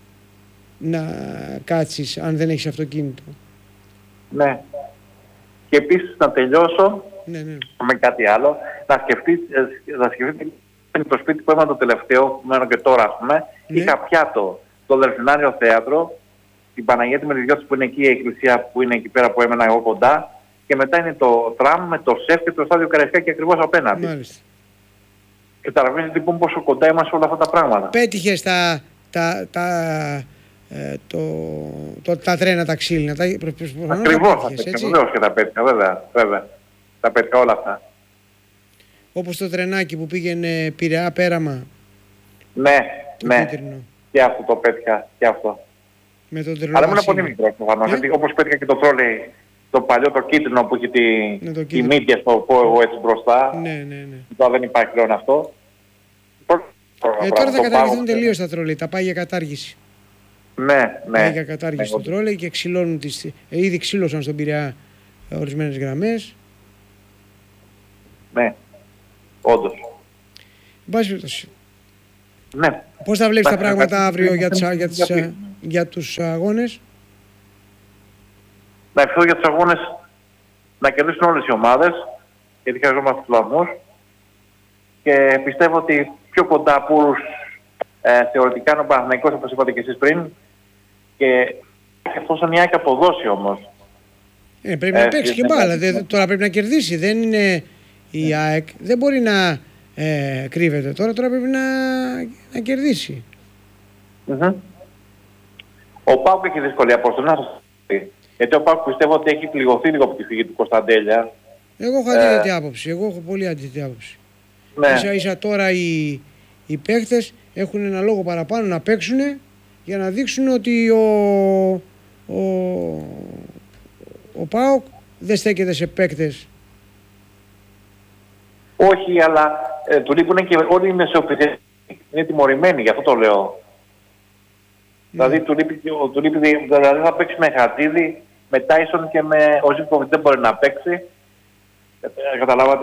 να κάτσεις αν δεν έχεις αυτοκίνητο. Ναι. Και επίσης να τελειώσω με κάτι άλλο. Να σκεφτείτε το σπίτι που έμενα το τελευταίο, που μένω και τώρα ας πούμε. Είχα πιάτο το Δελφινάριο Θέατρο, την Παναγία τη Μεριδιώτης που είναι εκεί, η εκκλησία που είναι εκεί πέρα που έμενα εγώ κοντά. Και μετά είναι το τραμ με το σεφ και το στάδιο Καραϊσκάκη ακριβώς απέναντι. Μάλιστα. Καταλαβαίνετε λοιπόν πόσο κοντά είμαστε όλα αυτά τα πράγματα. Πέτυχες τα τρένα, τα ξύλινα. Ακριβώς, βεβαίως και τα πέτυχα, βέβαια. Τα πέτυχα όλα αυτά. Όπως το τρενάκι που πήγαινε Πειραιά Πέραμα. Ναι. Κίτρινο. Και αυτό το πέτυχα, και αυτό. Με τον τρελό. Αλλά ήμουν πολύ μικρός προφανώς, γιατί όπως πέτυχα και το τρόλεϊ, το παλιό το κίτρινο που έχει τη μύτια, το πω εγώ έτσι μπροστά. Ναι. Τώρα δεν υπάρχει πλέον αυτό. Τώρα θα καταργηθούν τελείως τα τρόλεϊ, τα πάει για κατάργηση. Ναι. Πάει για κατάργηση το τρόλεϊ και ξυλώνουν ήδη ξύλωσαν στον Πειραιά ορισμένες γραμμές. Ναι, όντως. Εν πάση περιπτώσει. Ναι. Πώς θα βλέπεις τα πράγματα αύριο για τους αγώνες? Να ευχηθώ για τους αγώνες να κερδίσουν όλες οι ομάδες, γιατί χρειαζόμαστε τους βαθμούς. Και πιστεύω ότι πιο κοντά από όλους θεωρητικά είναι ο Παναθηναϊκός, όπως είπατε και εσείς πριν. Και εφόσον η ΑΕΚ αποδώσει όμως. Πρέπει να παίξει και μπάλα. Τώρα πρέπει να κερδίσει. Δεν είναι η ΑΕΚ. Δεν μπορεί να κρύβεται. Τώρα πρέπει να κερδίσει. Ο ΠΑΟΚ έχει δυσκολία, Απόστολη, να σας πει. Γιατί ο ΠΑΟΚ πιστεύω ότι έχει πληγωθεί λίγο από τη φυγή του Κωνσταντέλια. Εγώ έχω αντίθετη άποψη. Εγώ έχω πολύ αντίθετη άποψη. Ναι. Ίσα τώρα οι παίχτες έχουν ένα λόγο παραπάνω να παίξουν για να δείξουν ότι ο ΠΑΟΚ δεν στέκεται σε παίκτες. Όχι, αλλά του λείπουν και όλοι οι μεσοεπιθετικοί. Είναι τιμωρημένοι, γι' αυτό το λέω. Δηλαδή του λείπει, δηλαδή θα παίξει με Χατζίδη, με Τάισον και με ο Ζήφκοβιτς δεν μπορεί να παίξει. Καταλάβατε.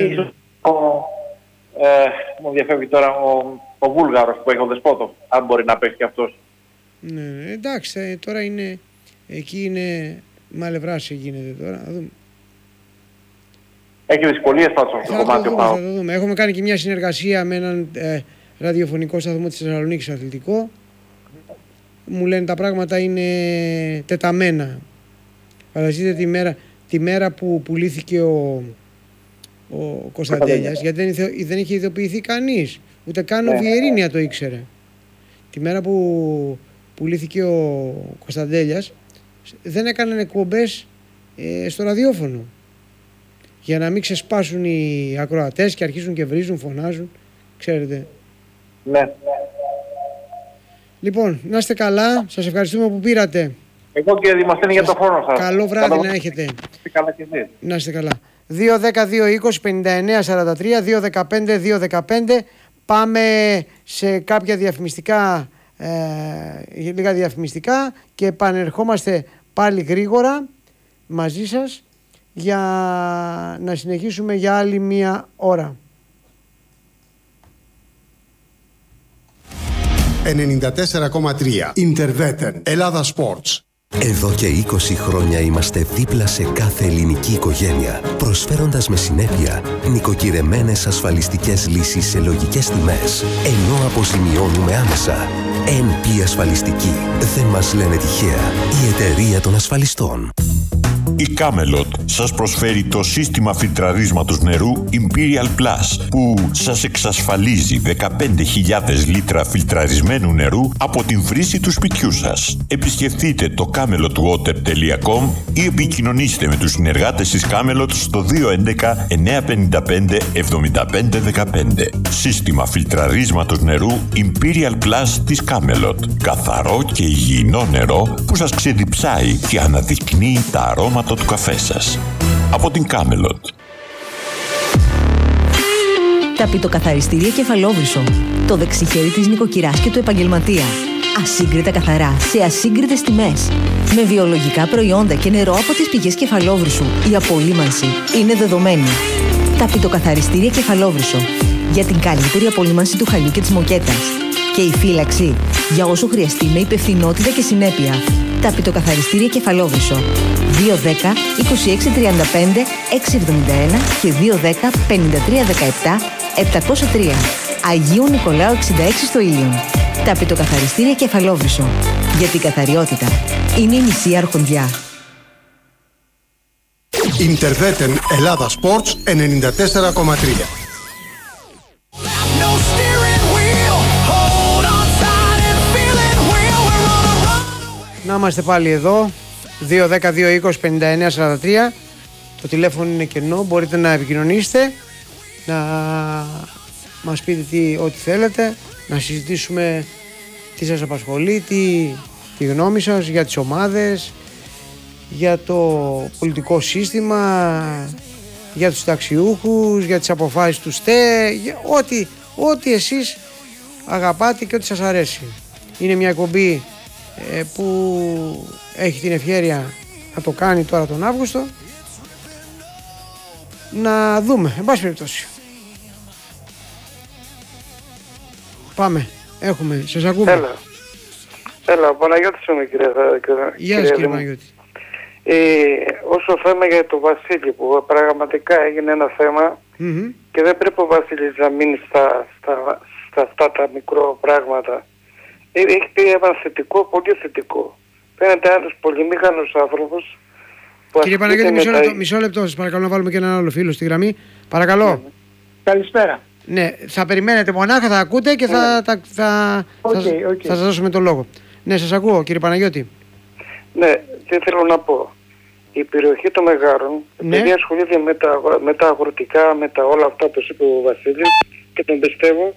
Μου διαφεύγει τώρα ο Βούλγαρος που έχει ο Δεσπότοφ, αν μπορεί να παίξει και αυτός. Ναι, εντάξει, τώρα είναι, εκεί είναι μαλευράση γίνεται τώρα, να δούμε. Έχει δυσκολίες πάντως αυτό το κομμάτι ο ΠΑΟΚ. Θα το δούμε. Έχουμε κάνει και μια συνεργασία με έναν ραδιοφωνικό σταθμό της Θεσσαλονίκης, αθλητικό. Μου λένε τα πράγματα είναι τεταμένα. Φανταστείτε τη μέρα που πουλήθηκε ο Κωνσταντέλιας, γιατί δεν είχε ειδοποιηθεί κανείς, ούτε καν ο Βιερίνια το ήξερε. Τη μέρα που πουλήθηκε ο Κωνσταντέλιας δεν έκαναν εκπομπές στο ραδιόφωνο, για να μην ξεσπάσουν οι ακροατές και αρχίσουν και βρίζουν, φωνάζουν, ξέρετε. Ναι. Λοιπόν, να είστε καλά, σας ευχαριστούμε που πήρατε. Εγώ και Δημοσθένη για τον χρόνο σας. Καλό βράδυ να έχετε. Καλά και εσείς. Να είστε καλά. 2-10-2-20-59-43, 2-15-2-15. Πάμε σε κάποια διαφημιστικά, λίγα διαφημιστικά και επανερχόμαστε πάλι γρήγορα μαζί σας για να συνεχίσουμε για άλλη μία ώρα. 94,3 Interveten Ελλάδα Sports. Εδώ και 20 χρόνια είμαστε δίπλα σε κάθε ελληνική οικογένεια, προσφέροντας με συνέπεια νοικοκυρεμένες ασφαλιστικές λύσεις σε λογικές τιμές, ενώ αποζημιώνουμε άμεσα. NP Ασφαλιστική. Δεν μας λένε τυχαία. Η εταιρεία των ασφαλιστών. Η Camelot σας προσφέρει το σύστημα φιλτραρίσματος νερού Imperial Plus, που σας εξασφαλίζει 15.000 λίτρα φιλτραρισμένου νερού από την βρύση του σπιτιού σας. Επισκεφτείτε το camelotwater.com ή επικοινωνήστε με τους συνεργάτες της Camelot στο 211 955 7515. Σύστημα φιλτραρίσματος νερού Imperial Plus της Camelot. Καθαρό και υγιεινό νερό που σας ξεδιψάει και αναδεικνύει τα αρώματα του καφέ σας. Από την Camelot. Ταπητοκαθαριστήρια Κεφαλόβρυσο. Το δεξιχέρι της νοικοκυράς και του επαγγελματία. Ασύγκριτα καθαρά, σε ασύγκριτες τιμές. Με βιολογικά προϊόντα και νερό από τις πηγές Κεφαλόβρυσου. Η απολύμανση είναι δεδομένη. Ταπητοκαθαριστήρια Κεφαλόβρυσο. Για την καλύτερη απολύμανση του χαλιού και της μοκέτας. Και η φύλαξη για όσο χρειαστεί με υπευθυνότητα και συνέπεια. Ταπητοκαθαριστήρια Κεφαλόβρυσο. 210 2635 671 και 210 5317 703. Αγίου Νικολάου 66 στο Ήλιον. Ταπητοκαθαριστήρια Κεφαλόβρυσο. Γιατί η καθαριότητα είναι η μισή αρχοντιά. Interveten Ελλάδα Sports 94,3. Να είμαστε πάλι εδώ. 2-10-2-20-59-43. Το τηλέφωνο είναι κενό. Μπορείτε να επικοινωνήσετε, να μας πείτε ό,τι θέλετε, να συζητήσουμε τι σας απασχολεί, τη γνώμη σας για τις ομάδες, για το πολιτικό σύστημα, για τους ταξιούχους, για τις αποφάσεις του ΣΤΕ, ό,τι εσείς αγαπάτε και ό,τι σας αρέσει. Είναι μια εκπομπή που έχει την ευχέρεια να το κάνει τώρα τον Αύγουστο. Να δούμε, εν πάση περιπτώσει. Πάμε. Έχουμε. Σας ακούμε. Έλα, ο Παναγιώτης είμαι, κύριε. Γεια σας, κύριε Παναγιώτη. Όσο θέμα για το Βασίλη, που πραγματικά έγινε ένα θέμα και δεν πρέπει ο Βασίλης να μείνει στα αυτά τα μικρό πράγματα. Έχει πει ένα θετικό, πολύ θετικό. Φαίνεται άλλος πολυμήχανος άνθρωπος. Κύριε Παναγιώτη, μισό λεπτό σας παρακαλώ, να βάλουμε και έναν άλλο φίλο στη γραμμή. Παρακαλώ. Καλησπέρα. Ναι, θα περιμένετε μονάχα, θα ακούτε και θα σας δώσουμε τον λόγο. Ναι, σας ακούω, κύριε Παναγιώτη. Ναι, τι θέλω να πω. Η περιοχή των Μεγάρων, επειδή ασχολείται με τα αγροτικά, με τα όλα αυτά που είπε ο Βασίλης και τον πιστεύω,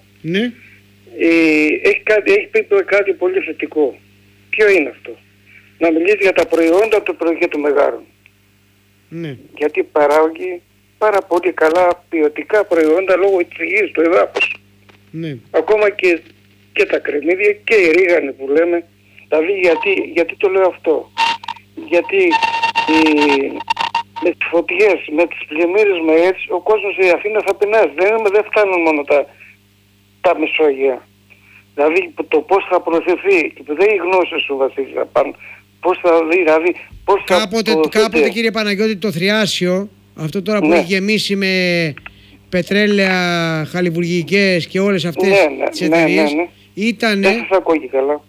έχει πει κάτι πολύ θετικό. Ποιο είναι αυτό? Να μιλήσει για τα προϊόντα του περιοχή των Μεγάρων. Ναι. Γιατί παράγει πάρα πολύ καλά ποιοτικά προϊόντα λόγω της γης, του εδάφους. Ναι. Ακόμα και τα κρεμμύδια και οι ρίγανοι που λέμε. Δηλαδή γιατί το λέω αυτό? Γιατί με τις φωτιές, με τις πλημμύρες, με έτσι, ο κόσμος η Αθήνα θα πεινάσει. Δεν φτάνουν μόνο τα Μεσόγεια. Δηλαδή το πώς θα προωθηθεί, δεν είναι γνώσεις του Βασίλη πάνω. Πώς θα δει, δηλαδή πώς κάποτε κύριε Παναγιώτη, το Θριάσιο, αυτό τώρα που έχει γεμίσει με πετρέλαια χαλιβουργικές και όλες αυτές τις εταιρείες, ήταν... Δεν σας ακούγει καλά.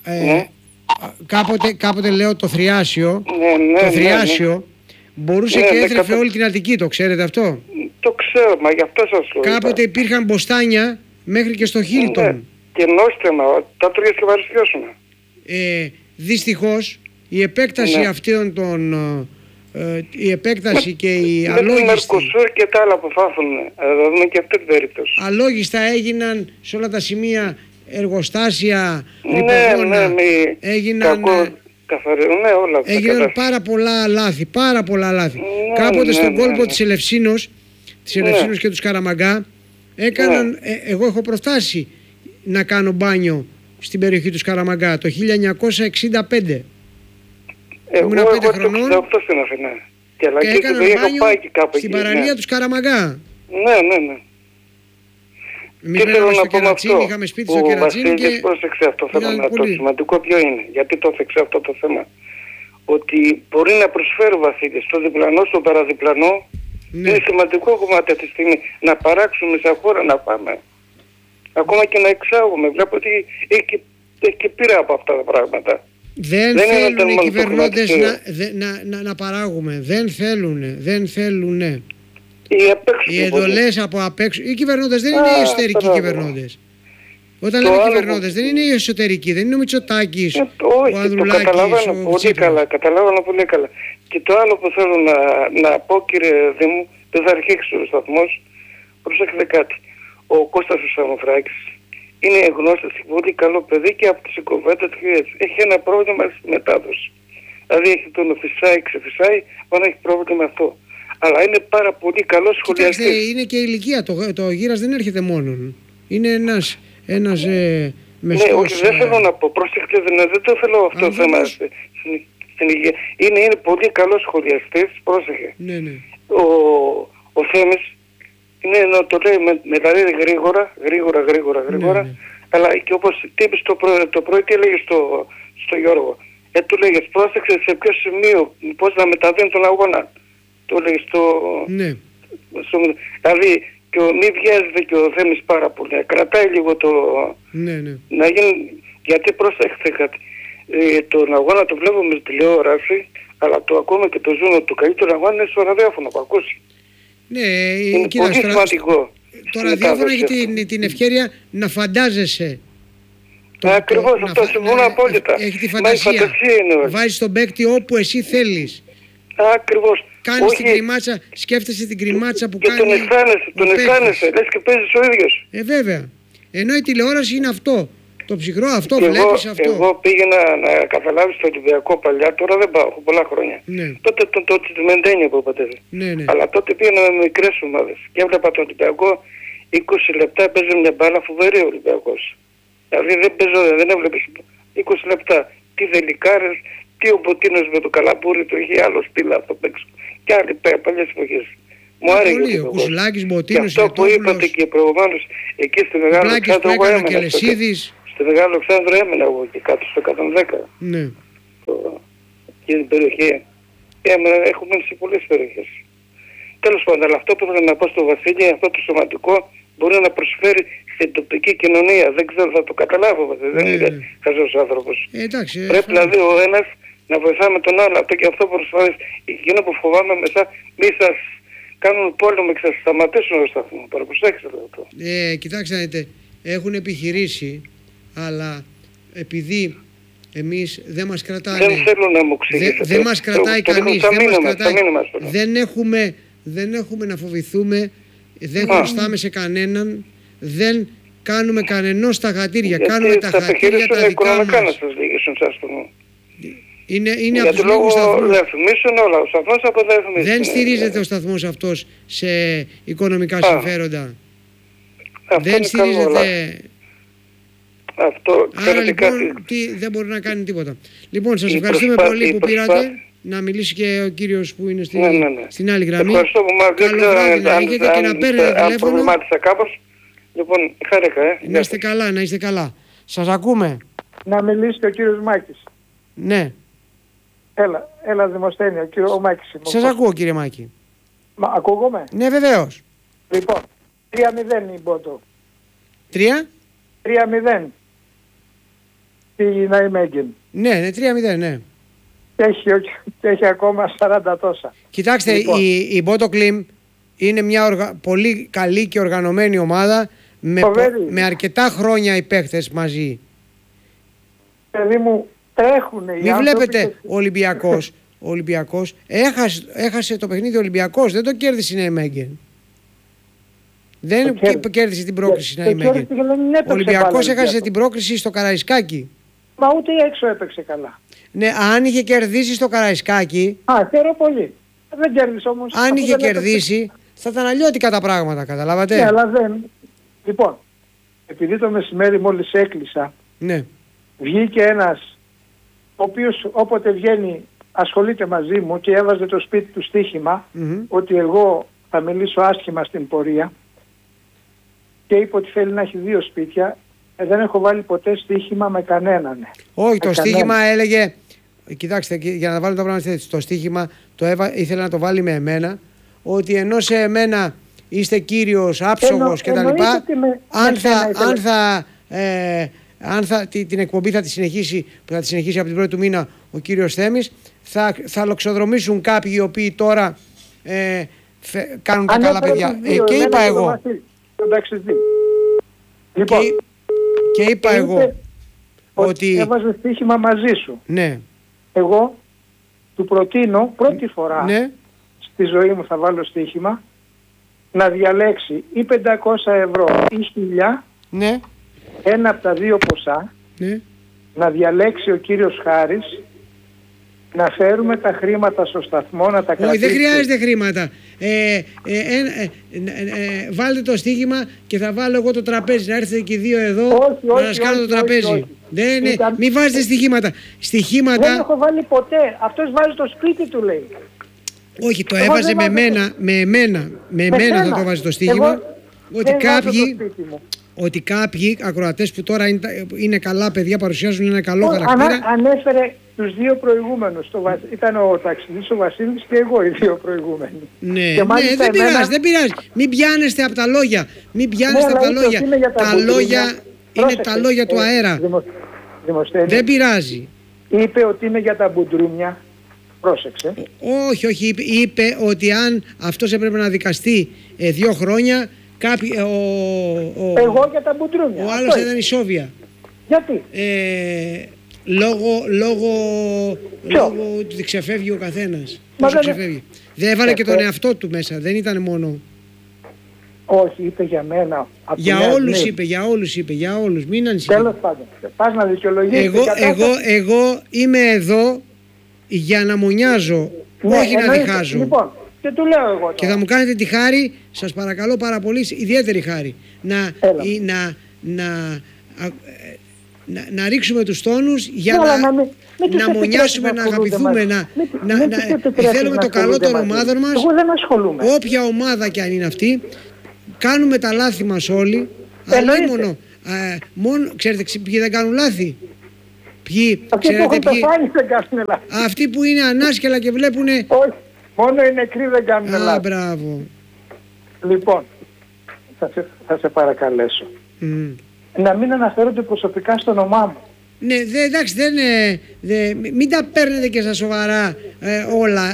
Κάποτε λέω το Θριάσιο, μπορούσε και έθρεφε όλη την Αττική, το ξέρετε αυτό? Το ξέρω, μα γι' αυτό σας λέω. Κάποτε υπήρχαν μποστάνια μέχρι και στο Χίλτον. Και νόστιμα, τα τρία και βαριστιώσουμε. Δυστυχώς η επέκταση αυτών των... η επέκταση και η αλόγιστη... Με το Μερκοσούρ και τα άλλα που θα έρθουν, θα δούμε και αυτή την περίπτωση. Αλόγιστα έγιναν σε όλα τα σημεία εργοστάσια, ρηπογόνα, έγιναν πάρα πολλά λάθη. Κάποτε στον κόλπο της Ελευσίνος, και του Σκαραμαγκά, έκαναν, εγώ έχω προφτάσει να κάνω μπάνιο στην περιοχή του Σκαραμαγκά το 1965. Ήμουνα 5 χρονών στην Αθήνα. Και έκανα μπάνιο στην παραλία του Σκαραμαγκά. Ναι. Εμείς μέναμε στο Κερατσίνι, είχαμε σπίτι στο Κερατσίνι και... πρόσεξε αυτό το θέμα, το σημαντικό ποιο είναι, γιατί το έφεξε αυτό το θέμα. Ότι μπορεί να προσφέρει ο Βασίλης στο διπλανό, στο παραδιπλανό, είναι σημαντικό κομμάτι αυτή τη στιγμή. Να παράξουμε σε χώρα να πάμε. Ακόμα και να εξάγουμε. Βλέπω ότι έχει και πείρα από αυτά τα πράγματα. Δεν θέλουν οι κυβερνώντες να παράγουμε. Δεν θέλουν. Οι εντολές από απ' έξω. Οι κυβερνώντες δεν είναι οι εσωτερικοί κυβερνώντες. Όταν λέμε κυβερνώντες δεν είναι οι εσωτερικοί, δεν είναι ο Μητσοτάκης, ο Ανδρουλάκης, ο Τσίπρας. Καταλάβανα πολύ καλά. Και το άλλο που θέλω να πω, κύριε Δήμου, δεν θα αρχίσει ο σταθμός. Προσέξτε κάτι. Ο Κώστας ο Σαμοφράκης είναι γνώστης και πολύ καλό παιδί και από τις οικοβέντες του έτσι. Έχει ένα πρόβλημα στη μετάδοση. Δηλαδή έχει τον φυσάει, ξεφυσάει, όταν έχει πρόβλημα αυτό. Αλλά είναι πάρα πολύ καλός σχολιαστής. Κοιτάξτε, είναι και η ηλικία. Το γύρας δεν έρχεται μόνον. Είναι ένας μεστός... Ναι, όχι, δεν θέλω να πω. Προσέξτε, δεν το θέλω αυτό το θέμα στην υγεία. Είναι πολύ καλός σχολιαστής, πρόσεχε. Ναι. Ο Θέμης είναι να το λέει δηλαδή γρήγορα. Ναι. Αλλά και όπως τύπης το πρωί τι έλεγε στο Γιώργο. Του λέγες πρόσεξε σε ποιο σημείο, πώς να μεταδίνει τον αγώνα. Το λέει ναι. Δηλαδή και μη βιάζεται και ο Θέμης πάρα πολύ. Κρατάει λίγο το... Ναι. Να γίνει... Γιατί πρόσεχτε κάτι. Τον αγώνα το βλέπουμε στη τηλεόραση, αλλά το ακόμα και το ζούμε του καλύτερου αγώνα είναι στο ραδιόφωνο που ακούσει. Ναι, είναι πολύ σημαντικό. Το ραδιόφωνο έχει την ευκαιρία να φαντάζεσαι. Ακριβώς, αυτό συμφωνώ απόλυτα. Έχει τη φαντασία. Βάζεις τον παίκτη όπου εσύ θέλεις. Ακριβώς. Κάνεις την κρυμάτσα, σκέφτεσαι την κρυμάτσα που κάνει. Και τον αισθάνεσαι, λες και παίζεις ο ίδιος. Βέβαια. Ενώ η τηλεόραση είναι αυτό. Το ψυχρό αυτό, βλέπεις αυτό. Εγώ πήγαινα να καταλάβεις το Ολυμπιακό παλιά, τώρα δεν πάω, έχω πολλά χρόνια. Ναι. Τότε το Τσιμεντένιο που είπατε. Ναι. Αλλά τότε πήγαινα με μικρές ομάδες και έβλεπα το Ολυμπιακό 20 λεπτά έπαιζε μια μπάλα φοβερή ο Ολυμπιακός. Δηλαδή δεν έβλεπες 20 λεπτά. Τι δελικάρες, τι ο Μποτίνος με το καλαμπούρι του είχε άλλο στυλ αυτό παίξω. Και άλλοι παλιές εποχές. Μου άρεσε. Ο Κουσουλάκης, Μποτίνος, και αυτό που είπατε και προηγουμένως εκεί στη Μεγάλο Αλεξάνδρο, εγώ έμενα. Στη Μεγάλο Αλεξάνδρο έμενα εγώ και κάτω στο 110. Ναι. Εκεί την περιοχή. Έχω μείνει σε πολλές περιοχές. Τέλος πάντων, αλλά αυτό που ήθελα να πω στο Βασίλη, αυτό το σωματικό μπορεί να προσφέρει στην τοπική κοινωνία. Δεν ξέρω, θα το καταλάβω. Δεν είναι χαζός άνθρωπος. Πρέπει δηλαδή ο ένας να βοηθάμε τον άλλο. Αυτό και αυτό προσφέρει. Εκείνο που φοβάμαι μετά, μη σας κάνουν πόλεμο και σας σταματήσουν στο σταθμό. Παρακολουθήστε αυτό. Κοιτάξτε, έχουν επιχειρήσει, αλλά επειδή εμείς δεν μας κρατάνε. Δεν θέλω να μου εξηγήσετε. Δεν μας κρατάει κανείς. Δεν έχουμε να φοβηθούμε. Δεν χρωστάμε σε κανέναν. Δεν κάνουμε κανενός τα χατήρια. Κάνουμε τα χατήρια τα δικά μας. Να σας λύγησουν σας το μου. Είναι από τους λόγους σταθμούς. Όλα. Ο σταθμός αποδεύμισουν. Δεν στηρίζεται ο σταθμός αυτός σε οικονομικά συμφέροντα. Δεν στηρίζεται. Άρα λοιπόν δεν μπορεί να κάνει τίποτα. Λοιπόν, σας ευχαριστούμε πολύ που πήρατε. Να μιλήσει και ο κύριος που είναι στην άλλη γραμμή. Ευχαριστώ που μας βράδυ να έχετε και να παίρνετε τηλέφωνο. Προβλημάτισα κάπως. Λοιπόν, χάρηκα. Να είστε καλά, να είστε καλά. Σας ακούμε. Να μιλήσει και ο κύριος Μάκης. Ναι. Έλα Δημοσθένη, ο Μάκης. Σας ακούω κύριε Μάκη. Μα ακούγομαι. Ναι, βεβαίως. Λοιπόν, 3-0 η Μπότο. 3-0. Στη Ναϊμέγγεν. Ναι, 3-0, ναι. Έχει ακόμα 40 τόσα. Κοιτάξτε, λοιπόν, η Μπότο Κλιμ είναι μια πολύ καλή και οργανωμένη ομάδα με αρκετά χρόνια οι παίχτες μαζί. Παιδί μου, τρέχουνε οι άνθρωποι. Μην βλέπετε ο Ολυμπιακός έχασε το παιχνίδι ο Ολυμπιακός, δεν το κέρδισε η Ναϊμέγγεν. Δεν κέρδισε την πρόκριση η Ναϊμέγγεν. Ο Ολυμπιακός έχασε την πρόκριση στο Καραϊσκάκι. Μα ούτε έξω έπαιξε καλά. Ναι, αν είχε κερδίσει στο Καραϊσκάκι. Χαίρομαι πολύ. Δεν κέρδισε όμως. Αν είχε κερδίσει, θα ήταν αλλιώτικα τα πράγματα, καταλάβατε. Ναι, αλλά δεν. Λοιπόν, επειδή το μεσημέρι μόλις έκλεισα, ναι, βγήκε ένας ο οποίος όποτε βγαίνει ασχολείται μαζί μου και έβαζε το σπίτι του στοίχημα ότι εγώ θα μιλήσω άσχημα στην πορεία και είπε ότι θέλει να έχει 2 σπίτια. Δεν έχω βάλει ποτέ στοίχημα με κανέναν. Όχι, το στοίχημα έλεγε. Κοιτάξτε, για να βάλω τα πράγματα έτσι, το στοίχημα ήθελε να το βάλει με εμένα. Ότι ενώ σε εμένα είστε κύριος άψογος κτλ. Αν την εκπομπή θα τη συνεχίσει, που θα τη συνεχίσει από την 1η του μήνα ο κύριος Θέμης, θα λοξοδρομήσουν κάποιοι οι οποίοι τώρα κάνουν τα καλά παιδιά. Και είπα εγώ. Λοιπόν. Και είπα εγώ ότι έβαζε στοίχημα μαζί σου. Ναι. Εγώ του προτείνω πρώτη φορά στη ζωή μου θα βάλω στοίχημα να διαλέξει ή 500 ευρώ ή 1000, ναι, ένα από τα 2 ποσά, ναι, να διαλέξει ο κύριος Χάρης, να φέρουμε τα χρήματα στο σταθμό, να τα κρατήσουμε. Όχι, δεν χρειάζεται χρήματα. Βάλτε το στοίχημα και θα βάλω εγώ το τραπέζι. Να έρθετε και οι 2 εδώ να σας κάνω το τραπέζι. Μην βάζετε στοιχήματα. Δεν έχω βάλει ποτέ. Αυτός βάζει το σπίτι του, λέει. Όχι, το έβαζε με εμένα. Με εμένα θα το βάζει το στοίχημα. Ότι κάποιοι ακροατές που τώρα είναι καλά παιδιά, παρουσιάζουν ένα καλό χαρακτήρα. Ανέφερε τους 2 προηγούμενους. Ήταν ο ταξιδής ο Βασίλης και εγώ οι 2 προηγούμενοι. Ναι, δεν πειράζει. Μην πιάνεστε από τα λόγια. Τα λόγια είναι τα λόγια του αέρα. Δεν πειράζει. Είπε ότι είναι για τα μπουντρούμια. Πρόσεξε. Όχι, είπε ότι αν αυτός έπρεπε να δικαστεί 2 χρόνια. Εγώ για τα μπουντρούμια. Ο άλλος ήταν η Σόβια. Γιατί? Λόγω ότι ξεφεύγει ο καθένας. Δεν έβαλε και τον εαυτό του μέσα. Δεν ήταν μόνο. Όχι, είπε για μένα. Για όλους. Μην ανησυχείς. Τέλος πάντων. Πας να δικαιολογήσεις. Εγώ είμαι εδώ για να μονιάζω, όχι να διχάζω. Λοιπόν, και του λέω εγώ τώρα. Και θα μου κάνετε τη χάρη, σας παρακαλώ να ρίξουμε τους τόνους για να μονιάσουμε, να αγαπηθούμε, θέλουμε το καλό των ομάδων μας. Εγώ δεν ασχολούμαι. Όποια ομάδα και αν είναι αυτή, κάνουμε τα λάθη μας όλοι. Μόνο, ξέρετε ποιοι δεν κάνουν λάθη? Αυτοί που είναι ανάσκελα και βλέπουνε. Όχι, μόνο οι νεκροί δεν κάνουν λάθη. Μπράβο. Λοιπόν, θα σε παρακαλέσω να μην αναφέρονται προσωπικά στο όνομά μου. Ναι, εντάξει, μην τα παίρνετε και στα σοβαρά όλα.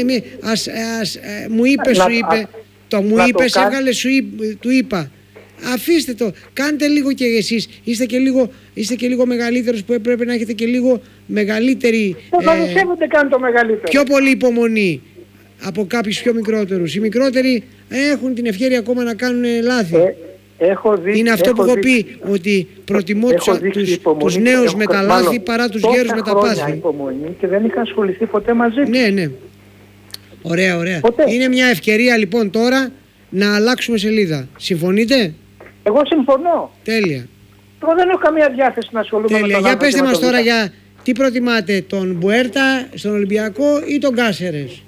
Μου είπε, σου είπε. Το μου είπες, έβγαλε, του είπα. Αφήστε το, κάντε λίγο και εσείς. Είστε και λίγο μεγαλύτερος, που πρέπει να έχετε και λίγο μεγαλύτερη. Δεν καν το μεγαλύτερο. Πιο πολύ υπομονή από κάποιους πιο μικρότερους. Οι μικρότεροι έχουν την ευκαιρία ακόμα να κάνουν λάθη. Είναι αυτό που έχω πει, ότι προτιμώ τους νέους με τα λάθη παρά τους γέρους με τα πάθη. Υπομονή και δεν είχα ασχοληθεί ποτέ μαζί του. Ναι. Ωραία. Είναι μια ευκαιρία λοιπόν τώρα να αλλάξουμε σελίδα. Συμφωνείτε? Εγώ συμφωνώ. Τέλεια. Εγώ δεν έχω καμία διάθεση να ασχολούμαι με τον Για πέστε μας τώρα για τι προτιμάτε, τον Μπουέρτα στον Ολυμπιακό ή τον Κάσερες?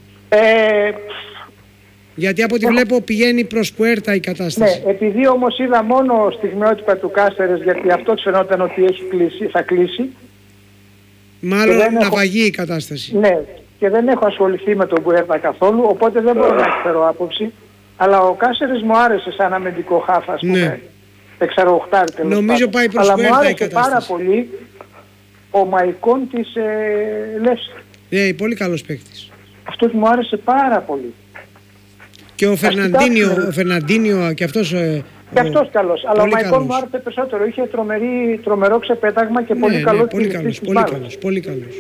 Γιατί από ό,τι βλέπω πηγαίνει προς Πουέρτα η κατάσταση. Ναι, επειδή όμως είδα μόνο στιγμιότυπα του Κάσερες, γιατί αυτό φαινόταν ότι θα κλείσει. Μάλλον ναυαγεί η κατάσταση. Ναι, και δεν έχω ασχοληθεί με τον Πουέρτα καθόλου, οπότε δεν μπορώ να εκφέρω άποψη. Αλλά ο Κάσερες μου άρεσε σαν αμυντικό χάφ, ας πούμε. Εξαρροχτάρι τέλος πάντων. Νομίζω πάει προς Πουέρτα η κατάσταση. Αλλά μου άρεσε πάρα πολύ ο Μαϊκόν της Λεύσκη. Ναι, πολύ καλός παίκτης. Αυτός μου άρεσε πάρα πολύ. Και ο Φερναντίνιο και αυτός. Και αυτός καλός. Αλλά ο Μαϊκόν μου άρεσε περισσότερο. Είχε τρομερό ξεπέταγμα και πολύ καλό. Πολύ καλός.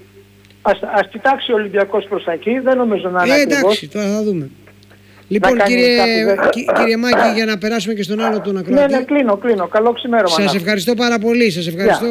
Ας κοιτάξει ο Ολυμπιακός προς τα εκεί. Δεν νομίζω να είναι ακριβώς. Εντάξει, τώρα θα δούμε. Λοιπόν, κύριε Μάκη, για να περάσουμε και στον άλλο τον ακροατή. Ναι, κλείνω. Καλό ξημέρωμα. Σας ευχαριστώ πάρα πολύ. Σας ευχαριστώ.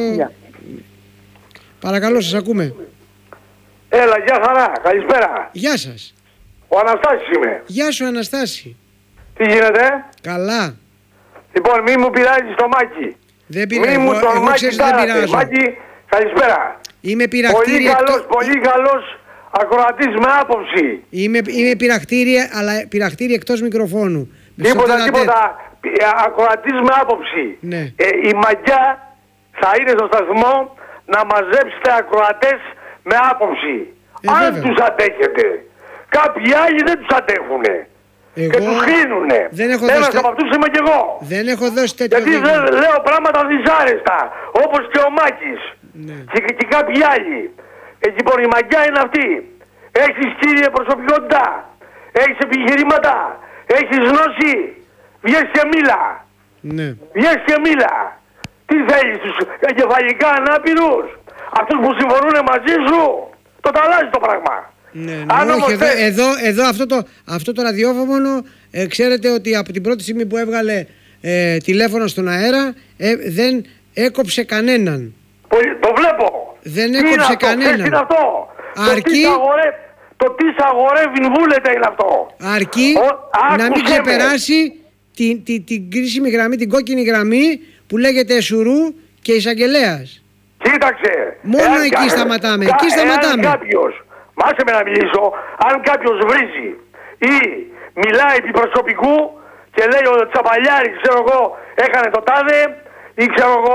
Παρακαλώ, σας ακούμε. Έλα, γεια χαρά. Καλησπέρα. Γεια σας. Ο Αναστάσης είμαι. Γεια σου, Αναστάση. Τι γίνεται? Καλά. Λοιπόν, μη μου πειράζεις το Μάκη. Δεν πειράζει. Εγώ ξέρεις δεν πειράζω. Μάκη, καλησπέρα. Είμαι πειρακτήρι. Πολύ καλός ακροατής με άποψη. Είμαι πειρακτήρι, αλλά πειρακτήρι εκτός μικροφώνου. Τίποτα. Ακροατής με άποψη. Ναι. Η μαγιά θα είναι στο σταθμό να μαζέψετε ακροατές με άποψη. Αν τους αντέχετε. Κάποιοι άλλοι δεν τους αντέχουνε. Και τους κλείνουνε. Ένας από αυτούς είμαι κι εγώ. Δεν έχω δώσει τέτοιο. Γιατί δεν λέω πράγματα δυσάρεστα. Όπως και ο Μάκης. Ναι. Και κάποιοι άλλοι. Λοιπόν, η μαγιά είναι αυτή. Έχεις, κύριε, προσωπικότητα. Έχεις επιχειρήματα. Έχεις γνώση. Βγες και μίλα. Ναι. Βγες και μίλα. Τι θέλεις, τους εγκεφαλικά ανάπηρους? Αυτούς που συμφωνούν μαζί σου? Το αλλάζει το πράγμα. Ναι, όχι, εδώ αυτό το ραδιόφωνο ξέρετε ότι από την πρώτη στιγμή που έβγαλε τηλέφωνο στον αέρα δεν έκοψε κανέναν. Το βλέπω. Δεν έκοψε κανέναν. Είναι αυτό. Αρκεί το τι αγορεύει βούλεται είναι αυτό. Αρκεί να μην ξεπεράσει την κρίσιμη γραμμή, την κόκκινη γραμμή που λέγεται Εσουρού και Εισαγγελέας. Κοίταξε. Μόνο εκεί σταματάμε. Εκεί σταματάμε. Μάσε με να μιλήσω. Αν κάποιος βρίζει ή μιλάει επί προσωπικού και λέει ο Τσαπαλιάρης, ξέρω εγώ, έκανε το τάδε ή ξέρω εγώ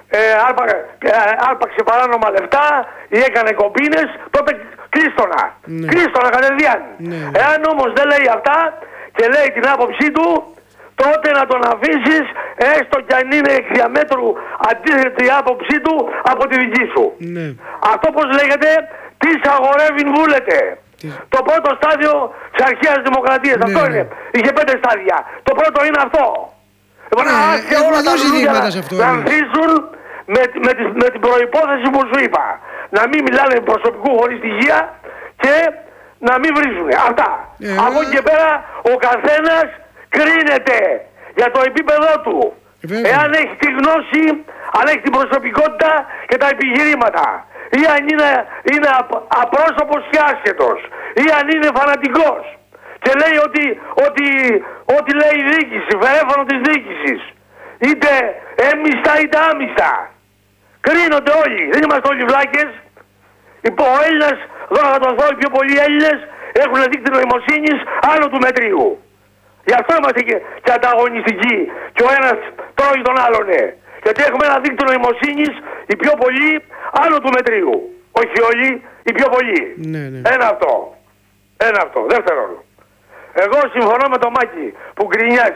άρπαξε παράνομα λεφτά ή έκανε κομπίνες, τότε κλείστονα. Ναι. Κλείστονα κατευθείαν. Ναι. Εάν όμως δεν λέει αυτά και λέει την άποψή του, τότε να τον αφήσεις, έστω κι αν είναι εκ διαμέτρου αντίθετη η άποψή του από τη δική σου. Ναι. Αυτό πώς λέγεται, τι αγορεύει βούλεται. Το πρώτο στάδιο της αρχαίας δημοκρατίας. Ναι, αυτό είναι. Είχε 5 στάδια. Το πρώτο είναι αυτό. Έχουμε δώσει δείγματα σε αυτό. Να ανθίσουν με την προϋπόθεση που σου είπα. Να μην μιλάνε προσωπικού χωρίς στοιχεία και να μην βρίζουν. Αυτά. Από εκεί και πέρα ο καθένας κρίνεται για το επίπεδο του. Εάν έχει τη γνώση, αν έχει την προσωπικότητα και τα επιχειρήματα. Ή αν είναι απρόσωπος και άσχετος. Ή αν είναι φανατικός. Και λέει ότι λέει η διοίκηση, φερέφωνο της διοίκησης. Είτε έμιστα είτε άμιστα. Κρίνονται όλοι. Δεν είμαστε όλοι βλάκες. Ο Έλληνας, εδώ να τον δω, οι πιο πολλοί Έλληνες έχουν δείκτυο νοημοσύνης άνω του μετρίου. Γι' αυτό είμαστε και ανταγωνιστικοί. Και ο ένας τρώει τον άλλον. Γιατί έχουμε ένα δίκτυο νοημοσύνης οι πιο πολλοί άνω του μετρίου. Όχι όλοι, οι πιο πολλοί. Ναι. Ένα αυτό. Δεύτερον, εγώ συμφωνώ με τον Μάκη που γκρινιάζει.